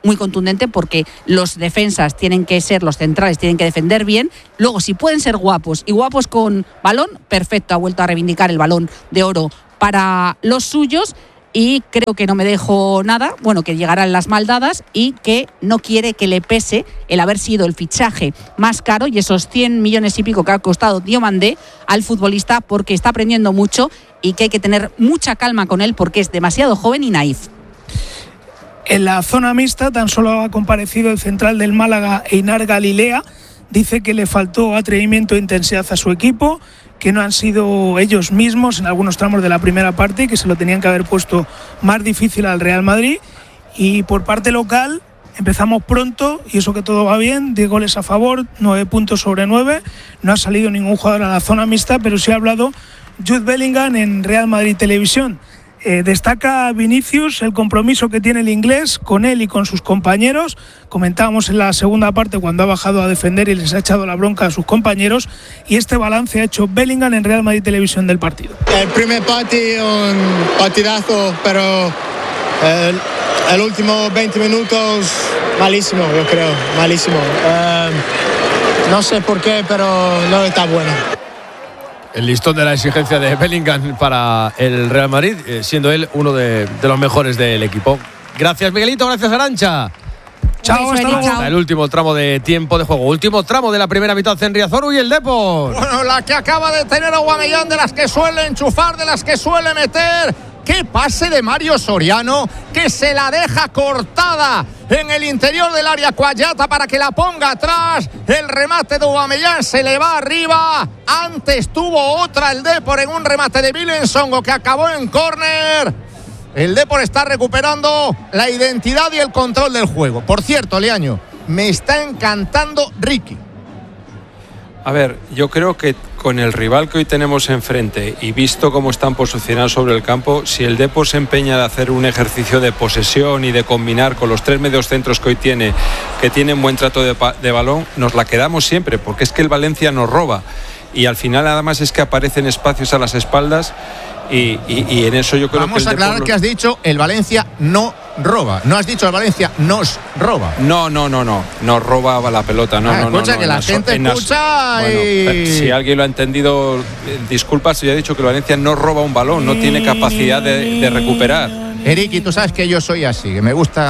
muy contundente porque los defensas tienen que ser, los centrales tienen que defender bien. Luego, si pueden ser guapos y guapos con balón, perfecto, ha vuelto a reivindicar el Balón de Oro para los suyos. Y creo que no me dejo nada, bueno, que llegarán las maldadas y que no quiere que le pese el haber sido el fichaje más caro y esos cien millones y pico que ha costado Diomandé al futbolista, porque está aprendiendo mucho y que hay que tener mucha calma con él porque es demasiado joven y naif. En la zona mixta tan solo ha comparecido el central del Málaga, Einar Galilea. Dice que le faltó atrevimiento e intensidad a su equipo, que no han sido ellos mismos en algunos tramos de la primera parte y que se lo tenían que haber puesto más difícil al Real Madrid. Y por parte local empezamos pronto y eso que todo va bien, diez goles a favor, nueve puntos sobre nueve, no ha salido ningún jugador a la zona mixta, pero sí ha hablado Jude Bellingham en Real Madrid Televisión. Eh, destaca Vinicius el compromiso que tiene el inglés con él y con sus compañeros. Comentábamos en la segunda parte cuando ha bajado a defender y les ha echado la bronca a sus compañeros, y este balance ha hecho Bellingham en Real Madrid Televisión del partido. El primer partido, un partidazo, pero el, el último veinte minutos malísimo, yo creo, malísimo. Uh, no sé por qué, pero no está bueno. El listón de la exigencia de Bellingham para el Real Madrid, eh, siendo él uno de, de los mejores del equipo. Gracias, Miguelito, gracias, Arantxa. Chao, hasta luego. Hasta el último tramo de tiempo de juego. Último tramo de la primera mitad en Riazor y el Depor. Bueno, la que acaba de tener Aubameyang, de las que suele enchufar, de las que suele meter. ¡Qué pase de Mario Soriano! Que se la deja cortada en el interior del área Cuayata para que la ponga atrás. El remate de Aubameyang se le va arriba. Antes tuvo otra el Depor en un remate de Vilensongo que acabó en córner. El Depor está recuperando la identidad y el control del juego. Por cierto, Leaño, me está encantando Ricky. A ver, yo creo que con el rival que hoy tenemos enfrente y visto cómo están posicionados sobre el campo, si el Depor se empeña de hacer un ejercicio de posesión y de combinar con los tres medios centros que hoy tiene, que tienen buen trato de, de balón, nos la quedamos siempre, porque es que el Valencia nos roba. Y al final además es que aparecen espacios a las espaldas y, y, y en eso yo creo Vamos que el a aclarar Depor... que has dicho el Valencia no roba. No has dicho el Valencia nos roba. No, no, no, no. Nos roba la pelota. No, ah, no, escucha, no, que no, la no, gente en escucha bueno, y... Si alguien lo ha entendido, disculpas, yo he dicho que el Valencia no roba un balón, no tiene capacidad de, de recuperar. Eriki, tú sabes que yo soy así, que me gusta...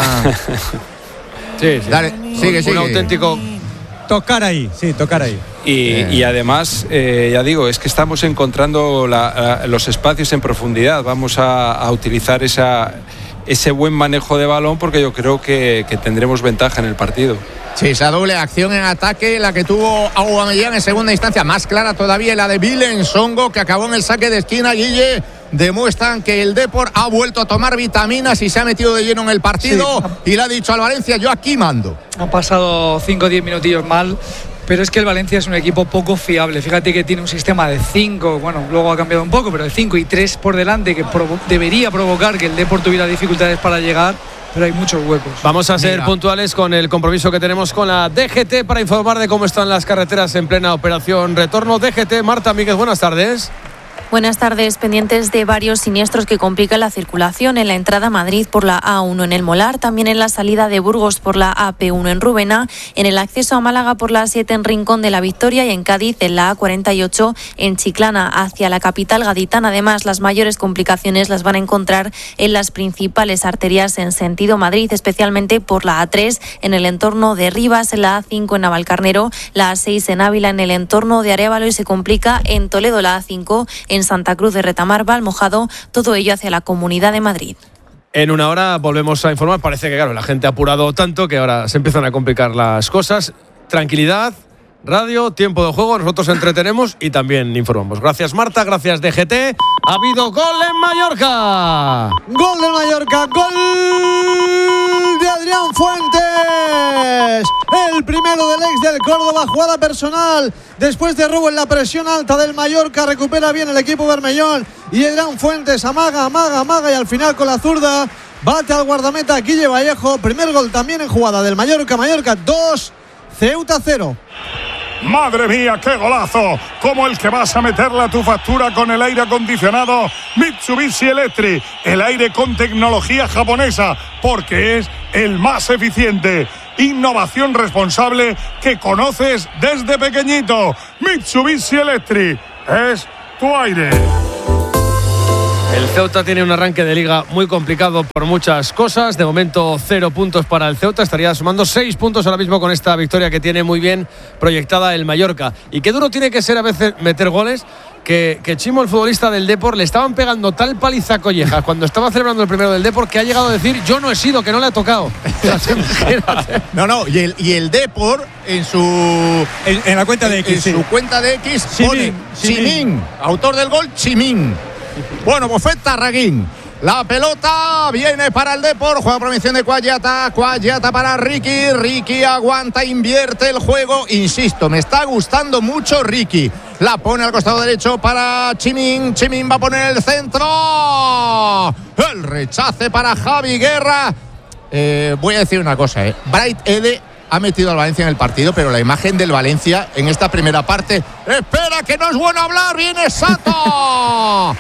sí, sí. Dale, sigue, sigue. Un auténtico... Tocar ahí, sí, tocar ahí. Y, eh. y además, eh, ya digo, es que estamos encontrando la, la, los espacios en profundidad. Vamos a, a utilizar esa, ese buen manejo de balón porque yo creo que, que tendremos ventaja en el partido. Sí, esa doble acción en ataque, la que tuvo Aubameyang en segunda instancia, más clara todavía la de Vilensongo, que acabó en el saque de esquina. Guille, demuestran que el Depor ha vuelto a tomar vitaminas y se ha metido de lleno en el partido, sí. Y le ha dicho al Valencia, yo aquí mando. Han pasado cinco o diez minutillos mal, pero es que el Valencia es un equipo poco fiable. Fíjate que tiene un sistema de cinco, bueno, luego ha cambiado un poco, pero de cinco y tres por delante, que provo- debería provocar que el Depor tuviera dificultades para llegar, pero hay muchos huecos. Vamos a ser Mira. puntuales con el compromiso que tenemos con la D G T para informar de cómo están las carreteras en plena operación retorno. D G T, Marta Míguez, buenas tardes. Buenas tardes, pendientes de varios siniestros que complican la circulación en la entrada a Madrid por la A uno en el Molar, también en la salida de Burgos por la A P uno en Rubena, en el acceso a Málaga por la A siete en Rincón de la Victoria y en Cádiz en la A cuarenta y ocho en Chiclana hacia la capital gaditana. Además, las mayores complicaciones las van a encontrar en las principales arterias en sentido Madrid, especialmente por la A tres en el entorno de Rivas, en la A cinco en Navalcarnero, la A seis en Ávila en el entorno de Arévalo y se complica en Toledo la A cinco en Santa Cruz de Retamar, Valmojado, todo ello hacia la Comunidad de Madrid. En una hora volvemos a informar. Parece que claro, la gente ha apurado tanto que ahora se empiezan a complicar las cosas. Tranquilidad, radio, tiempo de juego, nosotros entretenemos y también informamos. Gracias, Marta, gracias, D G T. Ha habido gol en Mallorca. Gol de Mallorca, gol de Adrián Fuentes. El primero del ex del Córdoba, jugada personal. Después de robo en la presión alta del Mallorca, recupera bien el equipo bermellón. Y Adrián Fuentes amaga, amaga, amaga y al final con la zurda bate al guardameta Guille Vallejo. Primer gol también en jugada del Mallorca. Mallorca dos, Ceuta cero. Madre mía, qué golazo, como el que vas a meterle a tu factura con el aire acondicionado Mitsubishi Electric, el aire con tecnología japonesa, porque es el más eficiente. Innovación responsable que conoces desde pequeñito. Mitsubishi Electric es tu aire. El Ceuta tiene un arranque de liga muy complicado por muchas cosas. De momento, cero puntos para el Ceuta. Estaría sumando seis puntos ahora mismo con esta victoria que tiene muy bien proyectada el Mallorca. Y qué duro tiene que ser a veces meter goles. Que, que Chimo, el futbolista del Depor, le estaban pegando tal paliza a Collejas cuando estaba celebrando el primero del Depor que ha llegado a decir: yo no he sido, que no le ha tocado. No, no, y el, y el Depor en su en, en la cuenta de X, en sí. su cuenta de X Chimín, pone Chimín. Chimín, autor del gol Chimín. Bueno, pues fue Tarraguín. La pelota viene para el Depor, juega por mención de Cuayata, Cuayata para Ricky, Ricky aguanta, invierte el juego, insisto, me está gustando mucho Ricky, la pone al costado derecho para Chimín, Chimín va a poner el centro, el rechace para Javi Guerra. Eh, voy a decir una cosa, eh. Bright Ede ha metido al Valencia en el partido, pero la imagen del Valencia en esta primera parte, espera que no es bueno hablar, viene Sato.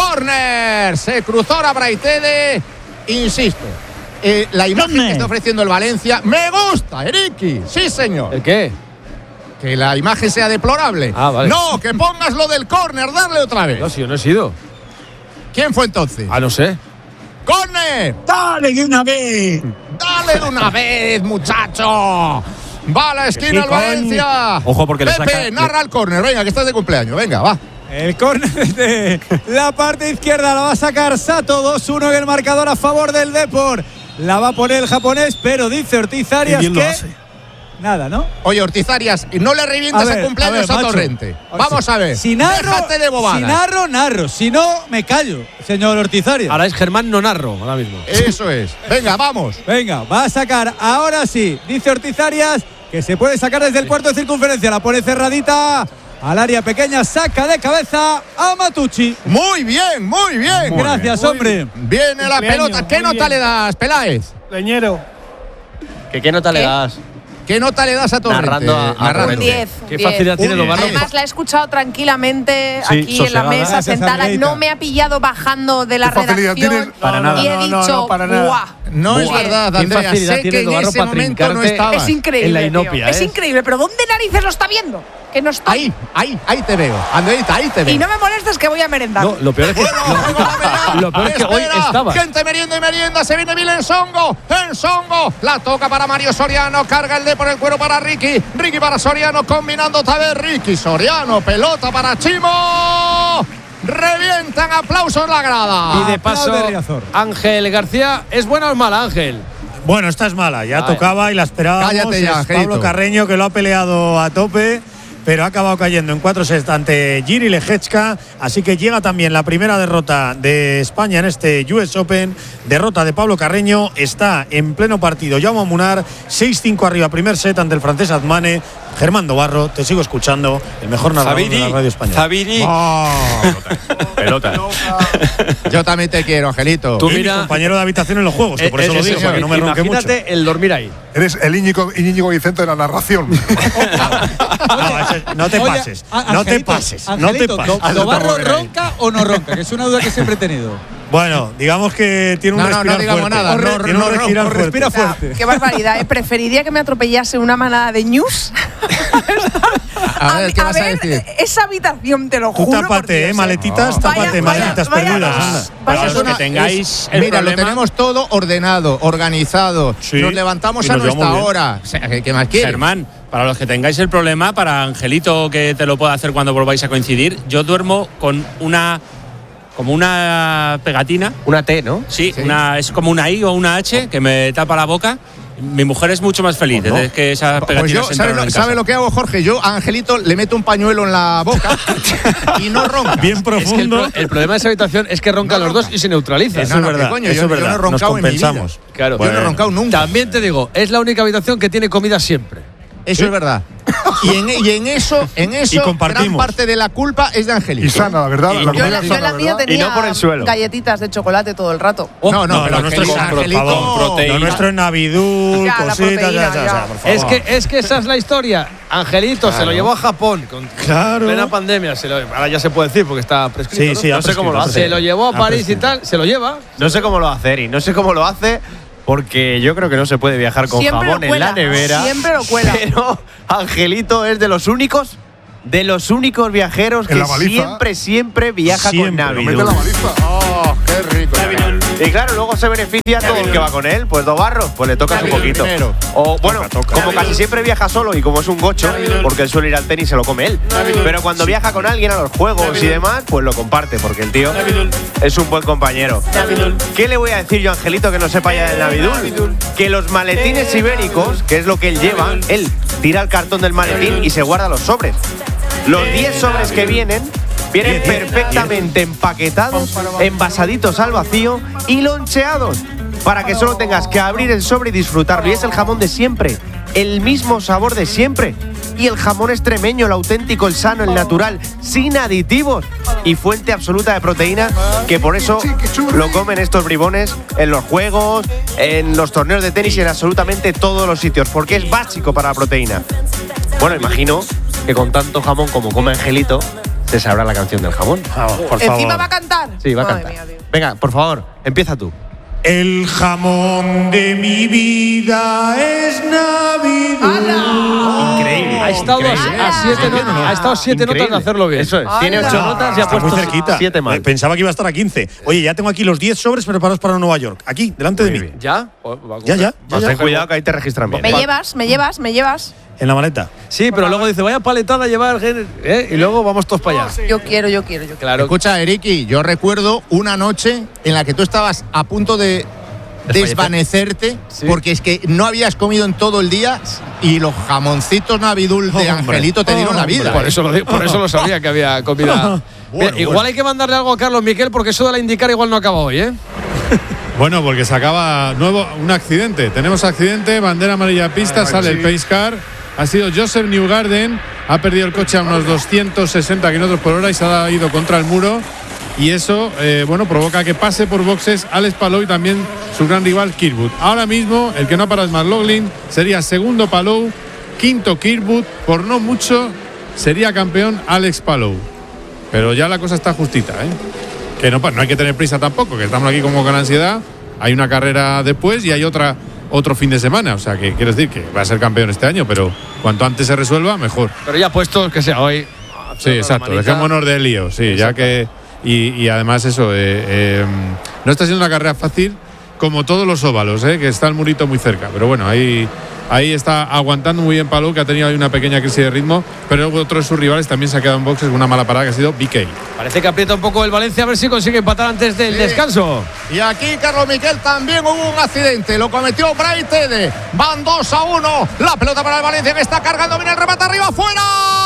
Corner, se cruzó ahora Braitede, insisto, eh, la imagen que está ofreciendo el Valencia me gusta, Eriki, sí señor. ¿El qué? Que la imagen sea deplorable. Ah, vale. No, que pongas lo del córner, darle otra vez. No, si yo no he sido. ¿Quién fue entonces? Ah, no sé. ¡Córner! ¡Dale de una vez! ¡Dale de una vez, muchacho! Va a la esquina el Valencia. Ojo, porque le Pepe, saca- narra el córner, venga, que estás de cumpleaños, venga, va. El córner de la parte izquierda la va a sacar Sato, dos uno en el marcador a favor del Depor. La va a poner el japonés, pero dice Ortiz Arias Qué bien lo que hace. nada, ¿no? Oye, Ortiz Arias, no le revientas A ver, el cumpleaños a a, ver, macho. Torrente. Vamos a ver. Si narro, Déjate de bobadas. si narro, narro. Si no, me callo, señor Ortiz Arias. Ahora es Germán Nonarro, ahora mismo. Eso es. Venga, vamos. Venga, va a sacar ahora sí, dice Ortiz Arias, que se puede sacar desde el cuarto de circunferencia. La pone cerradita al área pequeña, saca de cabeza a Matucci. Muy bien, muy bien. Muy Gracias, bien. hombre. Viene la Cumpleaños, pelota. ¿Qué muy nota bien. le das, Peláez? Leñero. ¿Qué, qué nota le das? ¿Qué nota le das a Torrente? Narrando a- a Narrando. Un diez. Qué diez. facilidad tiene Un Lobarro. Además, la he escuchado tranquilamente Sí, aquí en la sosegada. mesa, Gracias, sentada. Andreita. No me ha pillado bajando de la ¿Qué facilidad redacción. tienes? Para nada. Y he No, no, dicho, no, para nada. ¡guau! No es Bien. verdad, Qué Andrea. facilidad Sé tiene que en Lobarro ese para momento no trincarte. estabas. Es increíble. En la tío. inopia, Es ¿eh? increíble. ¿Pero dónde narices lo está viendo? Que no estoy. Ahí, ahí, ahí te veo. Andreita, ahí te veo. Y no me molestes que voy a merendar. No, lo peor es que, lo, lo peor es que hoy Espera, estaba. Gente merienda y merienda, se viene Vil Ensongo, Ensongo, la toca para Mario Soriano, carga el de por el cuero para Ricky, Ricky para Soriano, combinando otra vez Ricky, Soriano, pelota para Chimo, revientan aplausos la grada. Y de paso, Aplaude Riazor. Ángel García, ¿es buena o es mala, Ángel? Bueno, esta es mala, ya Ay. tocaba y la esperábamos. Cállate ya, Es Angelito. Pablo Carreño, que lo ha peleado a tope, pero ha acabado cayendo en cuatro sets ante Jiri Leječka, así que llega también la primera derrota de España en este U S Open, derrota de Pablo Carreño, está en pleno partido Jaume Munar, seis cinco arriba, primer set ante el francés Admane. Germán Dobarro, te sigo escuchando, el mejor narrador de la radio española. Zabiri. Pelota. Yo también te quiero, Angelito. Tú Y mi mira, compañero de habitación en los juegos, que por eh, eso lo eh, digo, sí, para que no me ronque mucho. imagínate el dormir ahí. Eres el Íñigo, Íñigo Vicente de la narración. No, ese- no te Oye, pases, a- no te Angelito, pases, no te Angelito, pases. ¿Do- ¿Dobarro ronca o no ronca? Que es una duda que siempre he tenido. Bueno, digamos que tiene un No, no, no respirar digamos fuerte. nada, no, Tiene un no, no, respirar o fuerte. respira O sea, fuerte. qué barbaridad, ¿eh? Preferiría que me atropellase una manada de news. A ver, ¿qué vas a ver, decir? esa habitación, te lo Tú juro. por tápate, Dios, eh, maletitas, Vaya- tápate, vaya- maletitas vaya perdidas. dos. anda. Vaya Para los dos. que tengáis el Mira, problema. lo tenemos todo ordenado, organizado. Sí, Nos levantamos y a nos llevamos nuestra bien. hora. O sea, ¿qué qué más quieres? Germán, para los que tengáis el problema, para Angelito que te lo pueda hacer cuando volváis a coincidir, yo duermo con una como una pegatina. Una T, ¿no? Sí, Sí. Una, es como una I o una H que me tapa la boca. Mi mujer es mucho más feliz ¿No? desde que esas Pues pegatinas yo, se ¿sabe entraron lo, en sabe casa. lo que hago, Jorge? Yo a Angelito le meto un pañuelo en la boca y no ronca. Bien Es que el, profundo. pro- el problema de esa habitación es que roncan No los ronca. dos y se neutraliza. Eso No, es no, verdad, ¿qué coño? eso Yo- es yo no he verdad. Nos roncado en mi vida. compensamos. Claro. Yo no he roncado nunca. También te digo, es la única habitación que tiene comida siempre. Eso es verdad. Y en, y en eso, en eso gran parte de la culpa es de Angelito. Y sana, la verdad. Y, la yo la, yo la mía tenía y no por el suelo. galletitas de chocolate todo el rato. Oh, no, no, no, pero lo nuestro es Angelito, Angelito, lo nuestro es Navidul, Ya, la cositas, proteína, ya, ya, ya. ya, por favor. Es que, es que esa es la historia. Angelito Claro. se lo llevó a Japón con Claro. plena pandemia. Se lo, ahora ya se puede decir porque está prescrito. Sí, ¿no? sí, ha no sé cómo lo hace. prescrito, Se lo llevó a ha París prescrito. y tal. Se lo lleva. No sé cómo lo hace, Eri, no sé cómo lo hace. Porque yo creo que no se puede viajar con Siempre jamón lo cuela, en la nevera. siempre lo cuela. Pero Angelito es de los únicos, de los únicos viajeros En que la baliza. siempre, siempre viaja Siempre, con Lo mete en Navidul. la baliza. Oh, qué rico. Y claro, luego se beneficia todo el que va con él. Pues Dobarro, pues le tocas un poquito. primero. O bueno, como casi siempre viaja solo y como es un gocho, porque él suele ir al tenis se lo come él. Pero cuando viaja con alguien a los juegos y demás, pues lo comparte, porque el tío es un buen compañero. ¿Qué le voy a decir yo a Angelito que no sepa ya del Navidul? Que los maletines ibéricos, que es lo que él lleva, él tira el cartón del maletín y se guarda los sobres. Los diez sobres que vienen vienen perfectamente empaquetados, envasaditos al vacío y loncheados para que solo tengas que abrir el sobre y disfrutarlo. Y es el jamón de siempre, el mismo sabor de siempre. Y el jamón extremeño, el auténtico, el sano, el natural, sin aditivos y fuente absoluta de proteína, que por eso lo comen estos bribones en los juegos, en los torneos de tenis y en absolutamente todos los sitios, porque es básico para la proteína. Bueno, imagino que con tanto jamón como come Angelito, se sabrá la canción del jamón. Por Encima favor. va a cantar. Sí, va a Madre cantar. mía, tío. Venga, por favor, empieza tú. El jamón de mi vida es Navidul. Increíble. Ha estado a, increíble. a siete, no- ha estado siete notas Increíble. de hacerlo bien. Eso es. Tiene ¡Hala! ocho notas y ha Está muy puesto cerquita. siete más. Eh, Pensaba que iba a estar a quince. Oye, ya tengo aquí los diez sobres preparados para Nueva York. Aquí, delante de mí. ¿Ya? Pues va a Ya, ya. Pues ten cuidado que ahí te registran bien. Me llevas, me llevas, me llevas. En la maleta. Sí, pero luego dice, vaya paletada llevar el gen- ¿eh? Y luego vamos todos para allá. Yo quiero, yo quiero, yo quiero. Claro. Escucha, Eriki, yo recuerdo una noche en la que tú estabas a punto de desvanecerte Sí. porque es que no habías comido en todo el día y los jamoncitos Navidul de Hombre. Angelito te dieron la vida. Por ¿eh? eso, lo, di- por eso lo sabía que había comida. Bueno, Mira, igual bueno. hay que mandarle algo a Carlos Miquel porque eso de la indicar igual no acaba hoy, ¿eh? Bueno, porque se acaba nuevo un accidente. Tenemos accidente, bandera amarilla pista, Ay, sale sí. el pace car. Ha sido Joseph Newgarden, ha perdido el coche a unos doscientos sesenta kilómetros por hora y se ha ido contra el muro. Y eso, eh, bueno, provoca que pase por boxes Alex Palou y también su gran rival Kirkwood. Ahora mismo, el que no para es McLaughlin, sería segundo Palou, quinto Kirkwood, por no mucho sería campeón Alex Palou. Pero ya la cosa está justita, ¿eh? Que no, pa- no hay que tener prisa tampoco, que estamos aquí como con ansiedad. Hay una carrera después y hay otra otro fin de semana. O sea, que quiero decir que va a ser campeón este año, pero cuanto antes se resuelva, mejor. Pero ya puesto que sea hoy. Sí, exacto. Dejémonos de lío, sí, ya que. Y, y además, eso, eh, eh, no está siendo una carrera fácil como todos los óvalos, eh, que está el murito muy cerca. Pero bueno, ahí, ahí está aguantando muy bien Palou, que ha tenido ahí una pequeña crisis de ritmo. Pero otro de sus rivales también se ha quedado en boxes con una mala parada que ha sido B K. Parece que aprieta un poco el Valencia a ver si consigue empatar antes del Sí. descanso. Y aquí, Carlos Miquel, también hubo un accidente. Lo cometió Bright Tede. Van dos a uno. La pelota para el Valencia que está cargando. Viene el remate arriba, fuera.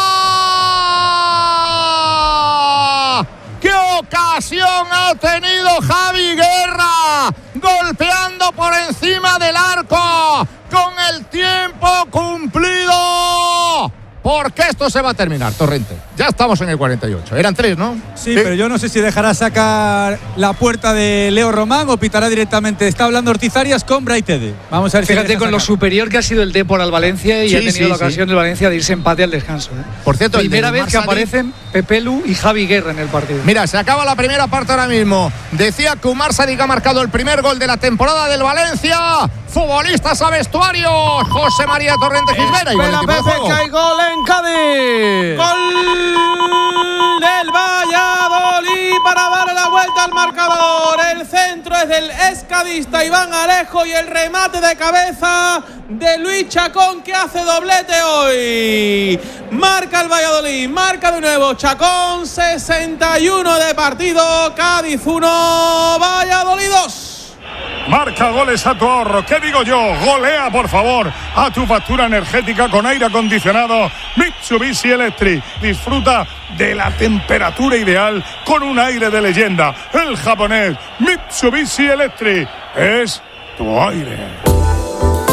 ¡Qué ocasión ha tenido Javi Guerra! Golpeando por encima del arco. Con el tiempo cumplido. Porque esto se va a terminar, Torrente. Ya estamos en el cuarenta y ocho. Eran tres, ¿no? Sí, pero yo no sé si dejará sacar la puerta de Leo Román o pitará directamente. Está hablando Ortiz Arias con Bright Tede. Vamos a ver si Fíjate deja con lo sacar. superior que ha sido el Depor al Valencia y Sí, ha tenido sí, la ocasión sí. del Valencia de irse empate al descanso. ¿eh? Por cierto, el Primera del vez que Marsali- aparecen Pepelu y Javi Guerra en el partido. Mira, se acaba la primera parte ahora mismo. Decía que Umar Sadik ha marcado el primer gol de la temporada del Valencia. Futbolistas a vestuario. José María Torrente Gisbera. Y Espera, buen tiempo de Pepe, juego. que hay gol en Cádiz. Gol del Valladolid para darle la vuelta al marcador. El centro es del escadista Iván Alejo y el remate de cabeza de Luis Chacón, que hace doblete hoy. Marca el Valladolid, marca de nuevo Chacón. sesenta y uno de partido. Cádiz uno, Valladolid dos. Marca goles a tu ahorro. ¿Qué digo yo? Golea, por favor, a tu factura energética con aire acondicionado Mitsubishi Electric. Disfruta de la temperatura ideal con un aire de leyenda. El japonés Mitsubishi Electric es tu aire.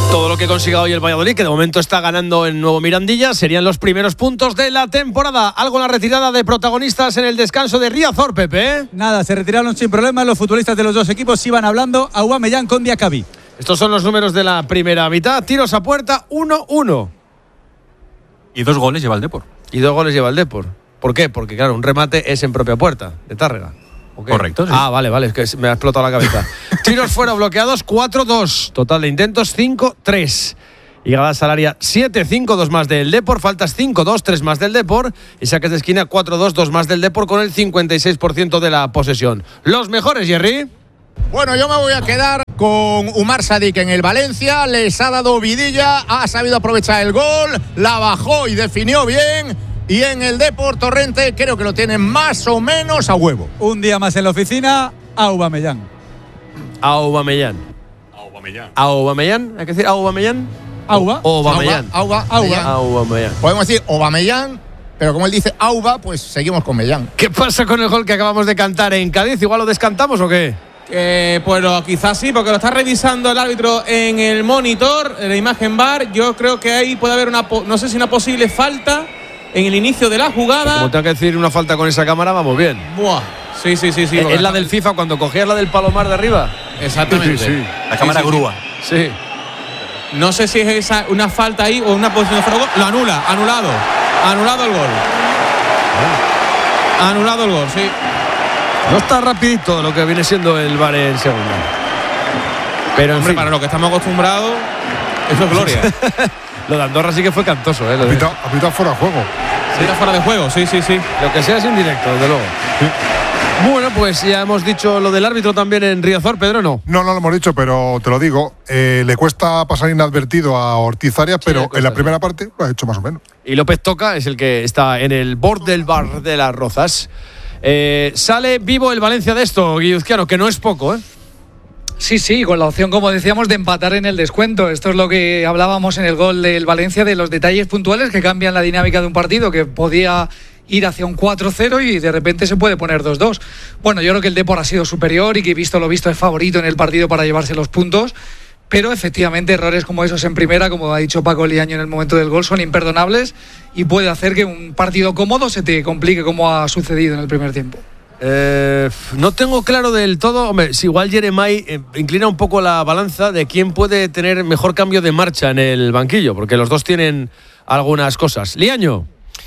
Todo lo que consiga hoy el Valladolid, que de momento está ganando en Nuevo Mirandilla, serían los primeros puntos de la temporada. Algo en la retirada de protagonistas en el descanso de Riazor, Pepe. ¿eh? Nada, se retiraron sin problemas. Los futbolistas de los dos equipos iban hablando. Aubameyang con Diacabí. Estos son los números de la primera mitad. Tiros a puerta, uno uno. Y dos goles lleva el Depor. Y dos goles lleva el Depor. ¿Por qué? Porque, claro, un remate es en propia puerta, de Tárrega. Okay. Correcto, sí. Ah, vale, vale, es que me ha explotado la cabeza. Tiros fuera bloqueados, cuatro dos. Total de intentos, cinco tres. Llegada salaria, siete cinco, dos más del Depor. Faltas cinco dos, tres más del Depor. Y saques de esquina, cuatro dos, dos más del Depor, con el cincuenta y seis por ciento de la posesión. Los mejores, Jerry. Bueno, yo me voy a quedar con Umar Sadik en el Valencia. Les ha dado vidilla, ha sabido aprovechar el gol, la bajó y definió bien. Y en el Depor Torrente creo que lo tienen más o menos a huevo. Un día más en la oficina, Aubameyang. Aubameyang. Aubameyang. Aubameyang, hay que decir Aubameyang. Auba. Aubameyang. Auba. Auba. Aubameyang. Podemos decir Aubameyang, pero como él dice Auba, pues seguimos con Mellán. ¿Qué pasa con el gol que acabamos de cantar en Cádiz? ¿Igual lo descantamos o qué? Eh, pues lo, quizás sí, porque lo está revisando el árbitro en el monitor, en la imagen V A R. Yo creo que ahí puede haber una, no sé si una posible falta en el inicio de la jugada. Como tengo que decir una falta con esa cámara, vamos bien. Buah. Sí, sí, sí, sí. Es, es la del FIFA cuando cogías la del palomar de arriba. Exactamente. Sí, sí. La cámara sí, sí, grúa. Sí. No sé si es esa una falta ahí o una posición de fuera de gol. Lo anula, anulado. Anulado el gol. Anulado el gol, sí. No está rapidito lo que viene siendo el V A R en segunda. Pero en Hombre, fin. para lo que estamos acostumbrados, eso es gloria. Lo de Andorra sí que fue cantoso, ¿eh? Lo de... Apita, apita fuera de juego. Sí, está fuera de juego, sí, sí, sí. Lo que sea es indirecto, desde luego. Sí. Bueno, pues ya hemos dicho lo del árbitro también en Riazor, Pedro, ¿no? No, no lo hemos dicho, pero te lo digo. Eh, le cuesta pasar inadvertido a Ortiz Arias, pero cuesta, en la sí. primera parte lo ha hecho más o menos. Y López Toca es el que está en el borde del bar de las Rozas. Eh, sale vivo el Valencia de esto, Guilluzquiano, que no es poco, ¿eh? Sí, sí, con la opción, como decíamos, de empatar en el descuento. Esto es lo que hablábamos en el gol del Valencia, de los detalles puntuales que cambian la dinámica de un partido, que podía ir hacia un cuatro cero y de repente se puede poner dos dos. Bueno, yo creo que el Depor ha sido superior y que, visto lo visto, es favorito en el partido para llevarse los puntos. Pero efectivamente errores como esos en primera, como ha dicho Paco Liaño en el momento del gol, son imperdonables y puede hacer que un partido cómodo se te complique, como ha sucedido en el primer tiempo. Eh, no tengo claro del todo. Hombre, si igual Jeremai eh, inclina un poco la balanza de quién puede tener mejor cambio de marcha en el banquillo, porque los dos tienen algunas cosas. Liaño.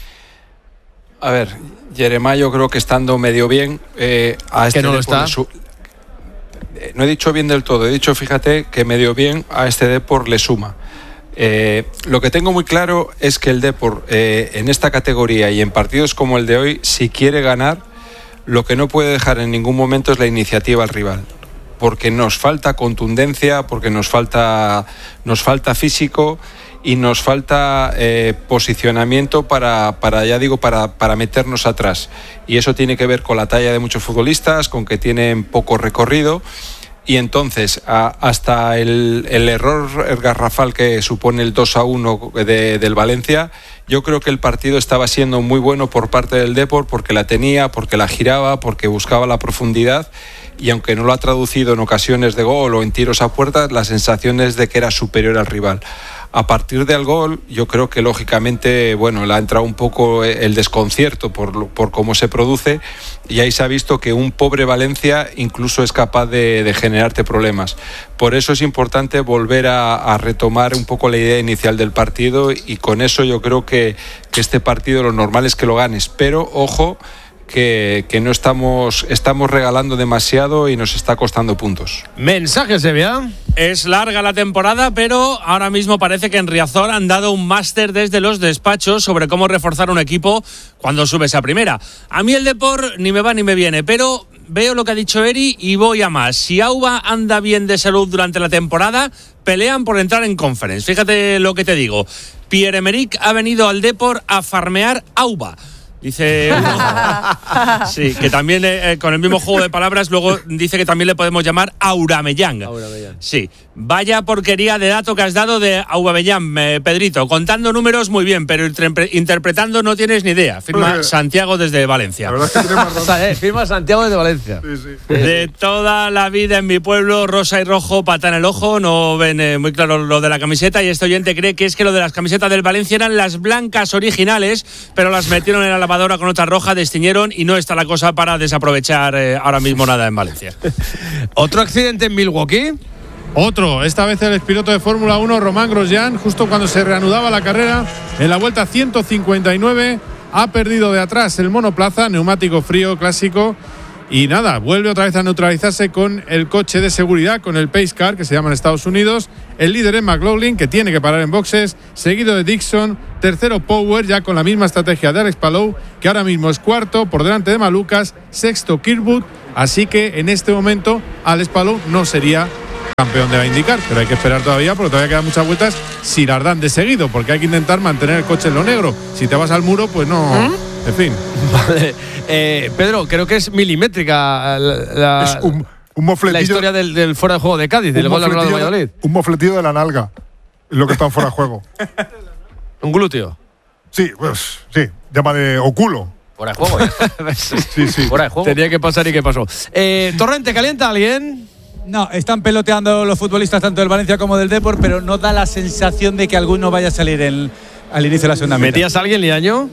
A ver, Jeremai yo creo que estando medio bien, eh, a este que no lo Depor está. Su, eh, no he dicho bien del todo, he dicho, fíjate, que medio bien a este Depor le suma. Eh, lo que tengo muy claro es que el Depor eh, en esta categoría y en partidos como el de hoy, si quiere ganar, lo que no puede dejar en ningún momento es la iniciativa al rival, porque nos falta contundencia, porque nos falta, nos falta físico y nos falta eh, posicionamiento para, para, ya digo, para, para meternos atrás. Y eso tiene que ver con la talla de muchos futbolistas, con que tienen poco recorrido. Y entonces, a, hasta el, el error garrafal que supone el dos a uno de, del Valencia, yo creo que el partido estaba siendo muy bueno por parte del Depor, porque la tenía, porque la giraba, porque buscaba la profundidad, y aunque no lo ha traducido en ocasiones de gol o en tiros a puerta, la sensación es de que era superior al rival. A partir del gol, yo creo que lógicamente, bueno, le ha entrado un poco el desconcierto por, por cómo se produce, y ahí se ha visto que un pobre Valencia incluso es capaz de, de generarte problemas. Por eso es importante volver a, a retomar un poco la idea inicial del partido, y con eso yo creo que, que este partido lo normal es que lo ganes. Pero, ojo, que, que no estamos, estamos regalando demasiado y nos está costando puntos. Mensajes, Sevilla. Es larga la temporada, pero ahora mismo parece que en Riazor han dado un máster desde los despachos sobre cómo reforzar un equipo cuando subes a primera. A mí el Depor ni me va ni me viene, pero veo lo que ha dicho Eri y voy a más. Si Auba anda bien de salud durante la temporada, pelean por entrar en Conference. Fíjate lo que te digo. Pierre-Emerick ha venido al Depor a farmear Auba. Dice uno, sí, que también eh, con el mismo juego de palabras luego dice que también le podemos llamar Aubameyang. Aubameyang. Sí, vaya porquería de dato que has dado de Aubameyang, eh, Pedrito. Contando números muy bien, pero interpre- interpretando no tienes ni idea. Firma Pues, Santiago desde Valencia. La verdad es que tiene más razón. Eh, firma Santiago desde Valencia. Sí, sí. De toda la vida en mi pueblo, rosa y rojo, pata en el ojo, no ven eh, muy claro lo de la camiseta y este oyente cree que es que lo de las camisetas del Valencia eran las blancas originales, pero las metieron en la lavadora con otra roja, destiñeron y no está la cosa para desaprovechar eh, ahora mismo nada en Valencia. ¿Otro accidente en Milwaukee? Otro, esta vez el expiloto de Fórmula uno, Román Grosjean, justo cuando se reanudaba la carrera, en la vuelta ciento cincuenta y nueve, ha perdido de atrás el monoplaza, neumático frío clásico, y nada, vuelve otra vez a neutralizarse con el coche de seguridad, con el Pace Car, que se llama en Estados Unidos. El líder es McLaughlin, que tiene que parar en boxes, seguido de Dixon, tercero Power, ya con la misma estrategia de Alex Palou, que ahora mismo es cuarto, por delante de Malucas, sexto Kirkwood, así que en este momento Alex Palou no sería campeón de la IndyCar, pero hay que esperar todavía porque todavía quedan muchas vueltas si las dan de seguido, porque hay que intentar mantener el coche en lo negro. Si te vas al muro, pues no. ¿Eh? En fin. Vale. Eh, Pedro, creo que es milimétrica la, la, es un, un mofletillo, la historia del, del fuera de juego de Cádiz, del gol de Valladolid. Un mofletillo de la nalga, es lo que está fuera de juego. ¿Un glúteo? Sí, pues sí, llama de oculo. Fuera de juego. sí, sí. Fuera de juego. Tenía que pasar y qué pasó. Eh, Torrente, ¿calienta alguien? No, están peloteando los futbolistas tanto del Valencia como del Depor, pero no da la sensación de que alguno vaya a salir el, al inicio de la segunda mitad. ¿Metías a alguien, Liaño?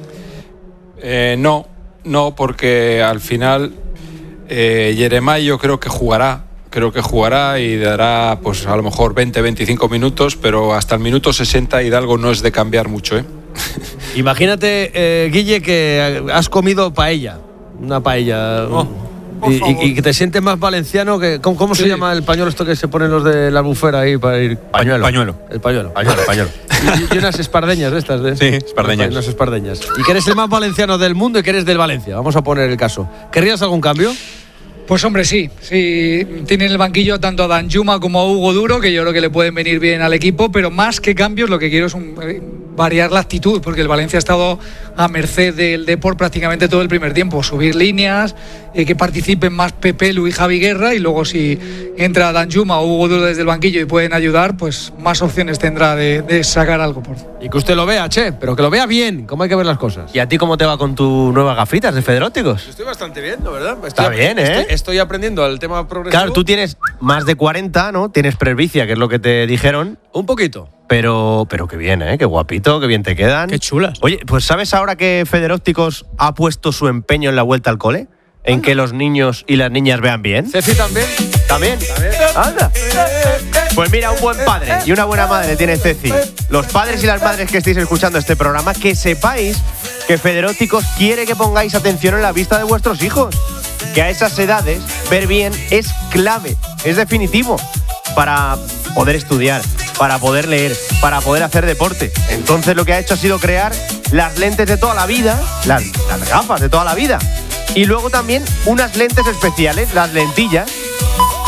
Eh, no, no, porque al final eh, Jeremai yo creo que jugará, creo que jugará y dará pues a lo mejor veinte, veinticinco minutos, pero hasta el minuto sesenta Hidalgo no es de cambiar mucho, ¿eh? Imagínate, eh, Guille, que has comido paella, una paella. Oh. Y, y, y que te sientes más valenciano que. ¿Cómo, cómo sí. se llama el pañuelo esto que se ponen los de la albufera ahí para ir? Pañuelo. Pañuelo. El pañuelo. Pañuelo, pañuelo. Y, y unas espardeñas de estas. De, sí, espardeñas. Unas espardeñas. Y que eres el más valenciano del mundo y que eres del Valencia. Vamos a poner el caso. ¿Querrías algún cambio? Pues hombre, sí, sí, tiene en el banquillo tanto a Danjuma como a Hugo Duro, que yo creo que le pueden venir bien al equipo, pero más que cambios lo que quiero es un, eh, variar la actitud, porque el Valencia ha estado a merced del Depor prácticamente todo el primer tiempo, subir líneas, eh, que participen más Pepe, Lu y Javi Guerra, y luego si entra Danjuma o Hugo Duro desde el banquillo y pueden ayudar, pues más opciones tendrá de, de sacar algo. Por... Y que usted lo vea, che, pero que lo vea bien, cómo hay que ver las cosas. ¿Y a ti cómo te va con tus nuevas gafitas de Federópticos? Estoy bastante bien, la verdad. Estoy Está bien, ¿eh? Estoy, estoy aprendiendo al tema progresivo. Claro, tú tienes más de cuarenta, ¿no? Tienes presbicia, que es lo que te dijeron. Un poquito. Pero, pero qué bien, ¿eh? Qué guapito, qué bien te quedan. Qué chulas. Oye, pues ¿sabes ahora que Federópticos ha puesto su empeño en la vuelta al cole? En Anda. Que los niños y las niñas vean bien. Ceci también. ¿También? ¿También? Anda. Pues mira, un buen padre y una buena madre tiene Ceci. Los padres y las madres que estéis escuchando este programa, que sepáis que Federópticos quiere que pongáis atención en la vista de vuestros hijos. Que a esas edades ver bien es clave, es definitivo para poder estudiar, para poder leer, para poder hacer deporte. Entonces lo que ha hecho ha sido crear las lentes de toda la vida, las, las gafas de toda la vida. Y luego también unas lentes especiales, las lentillas,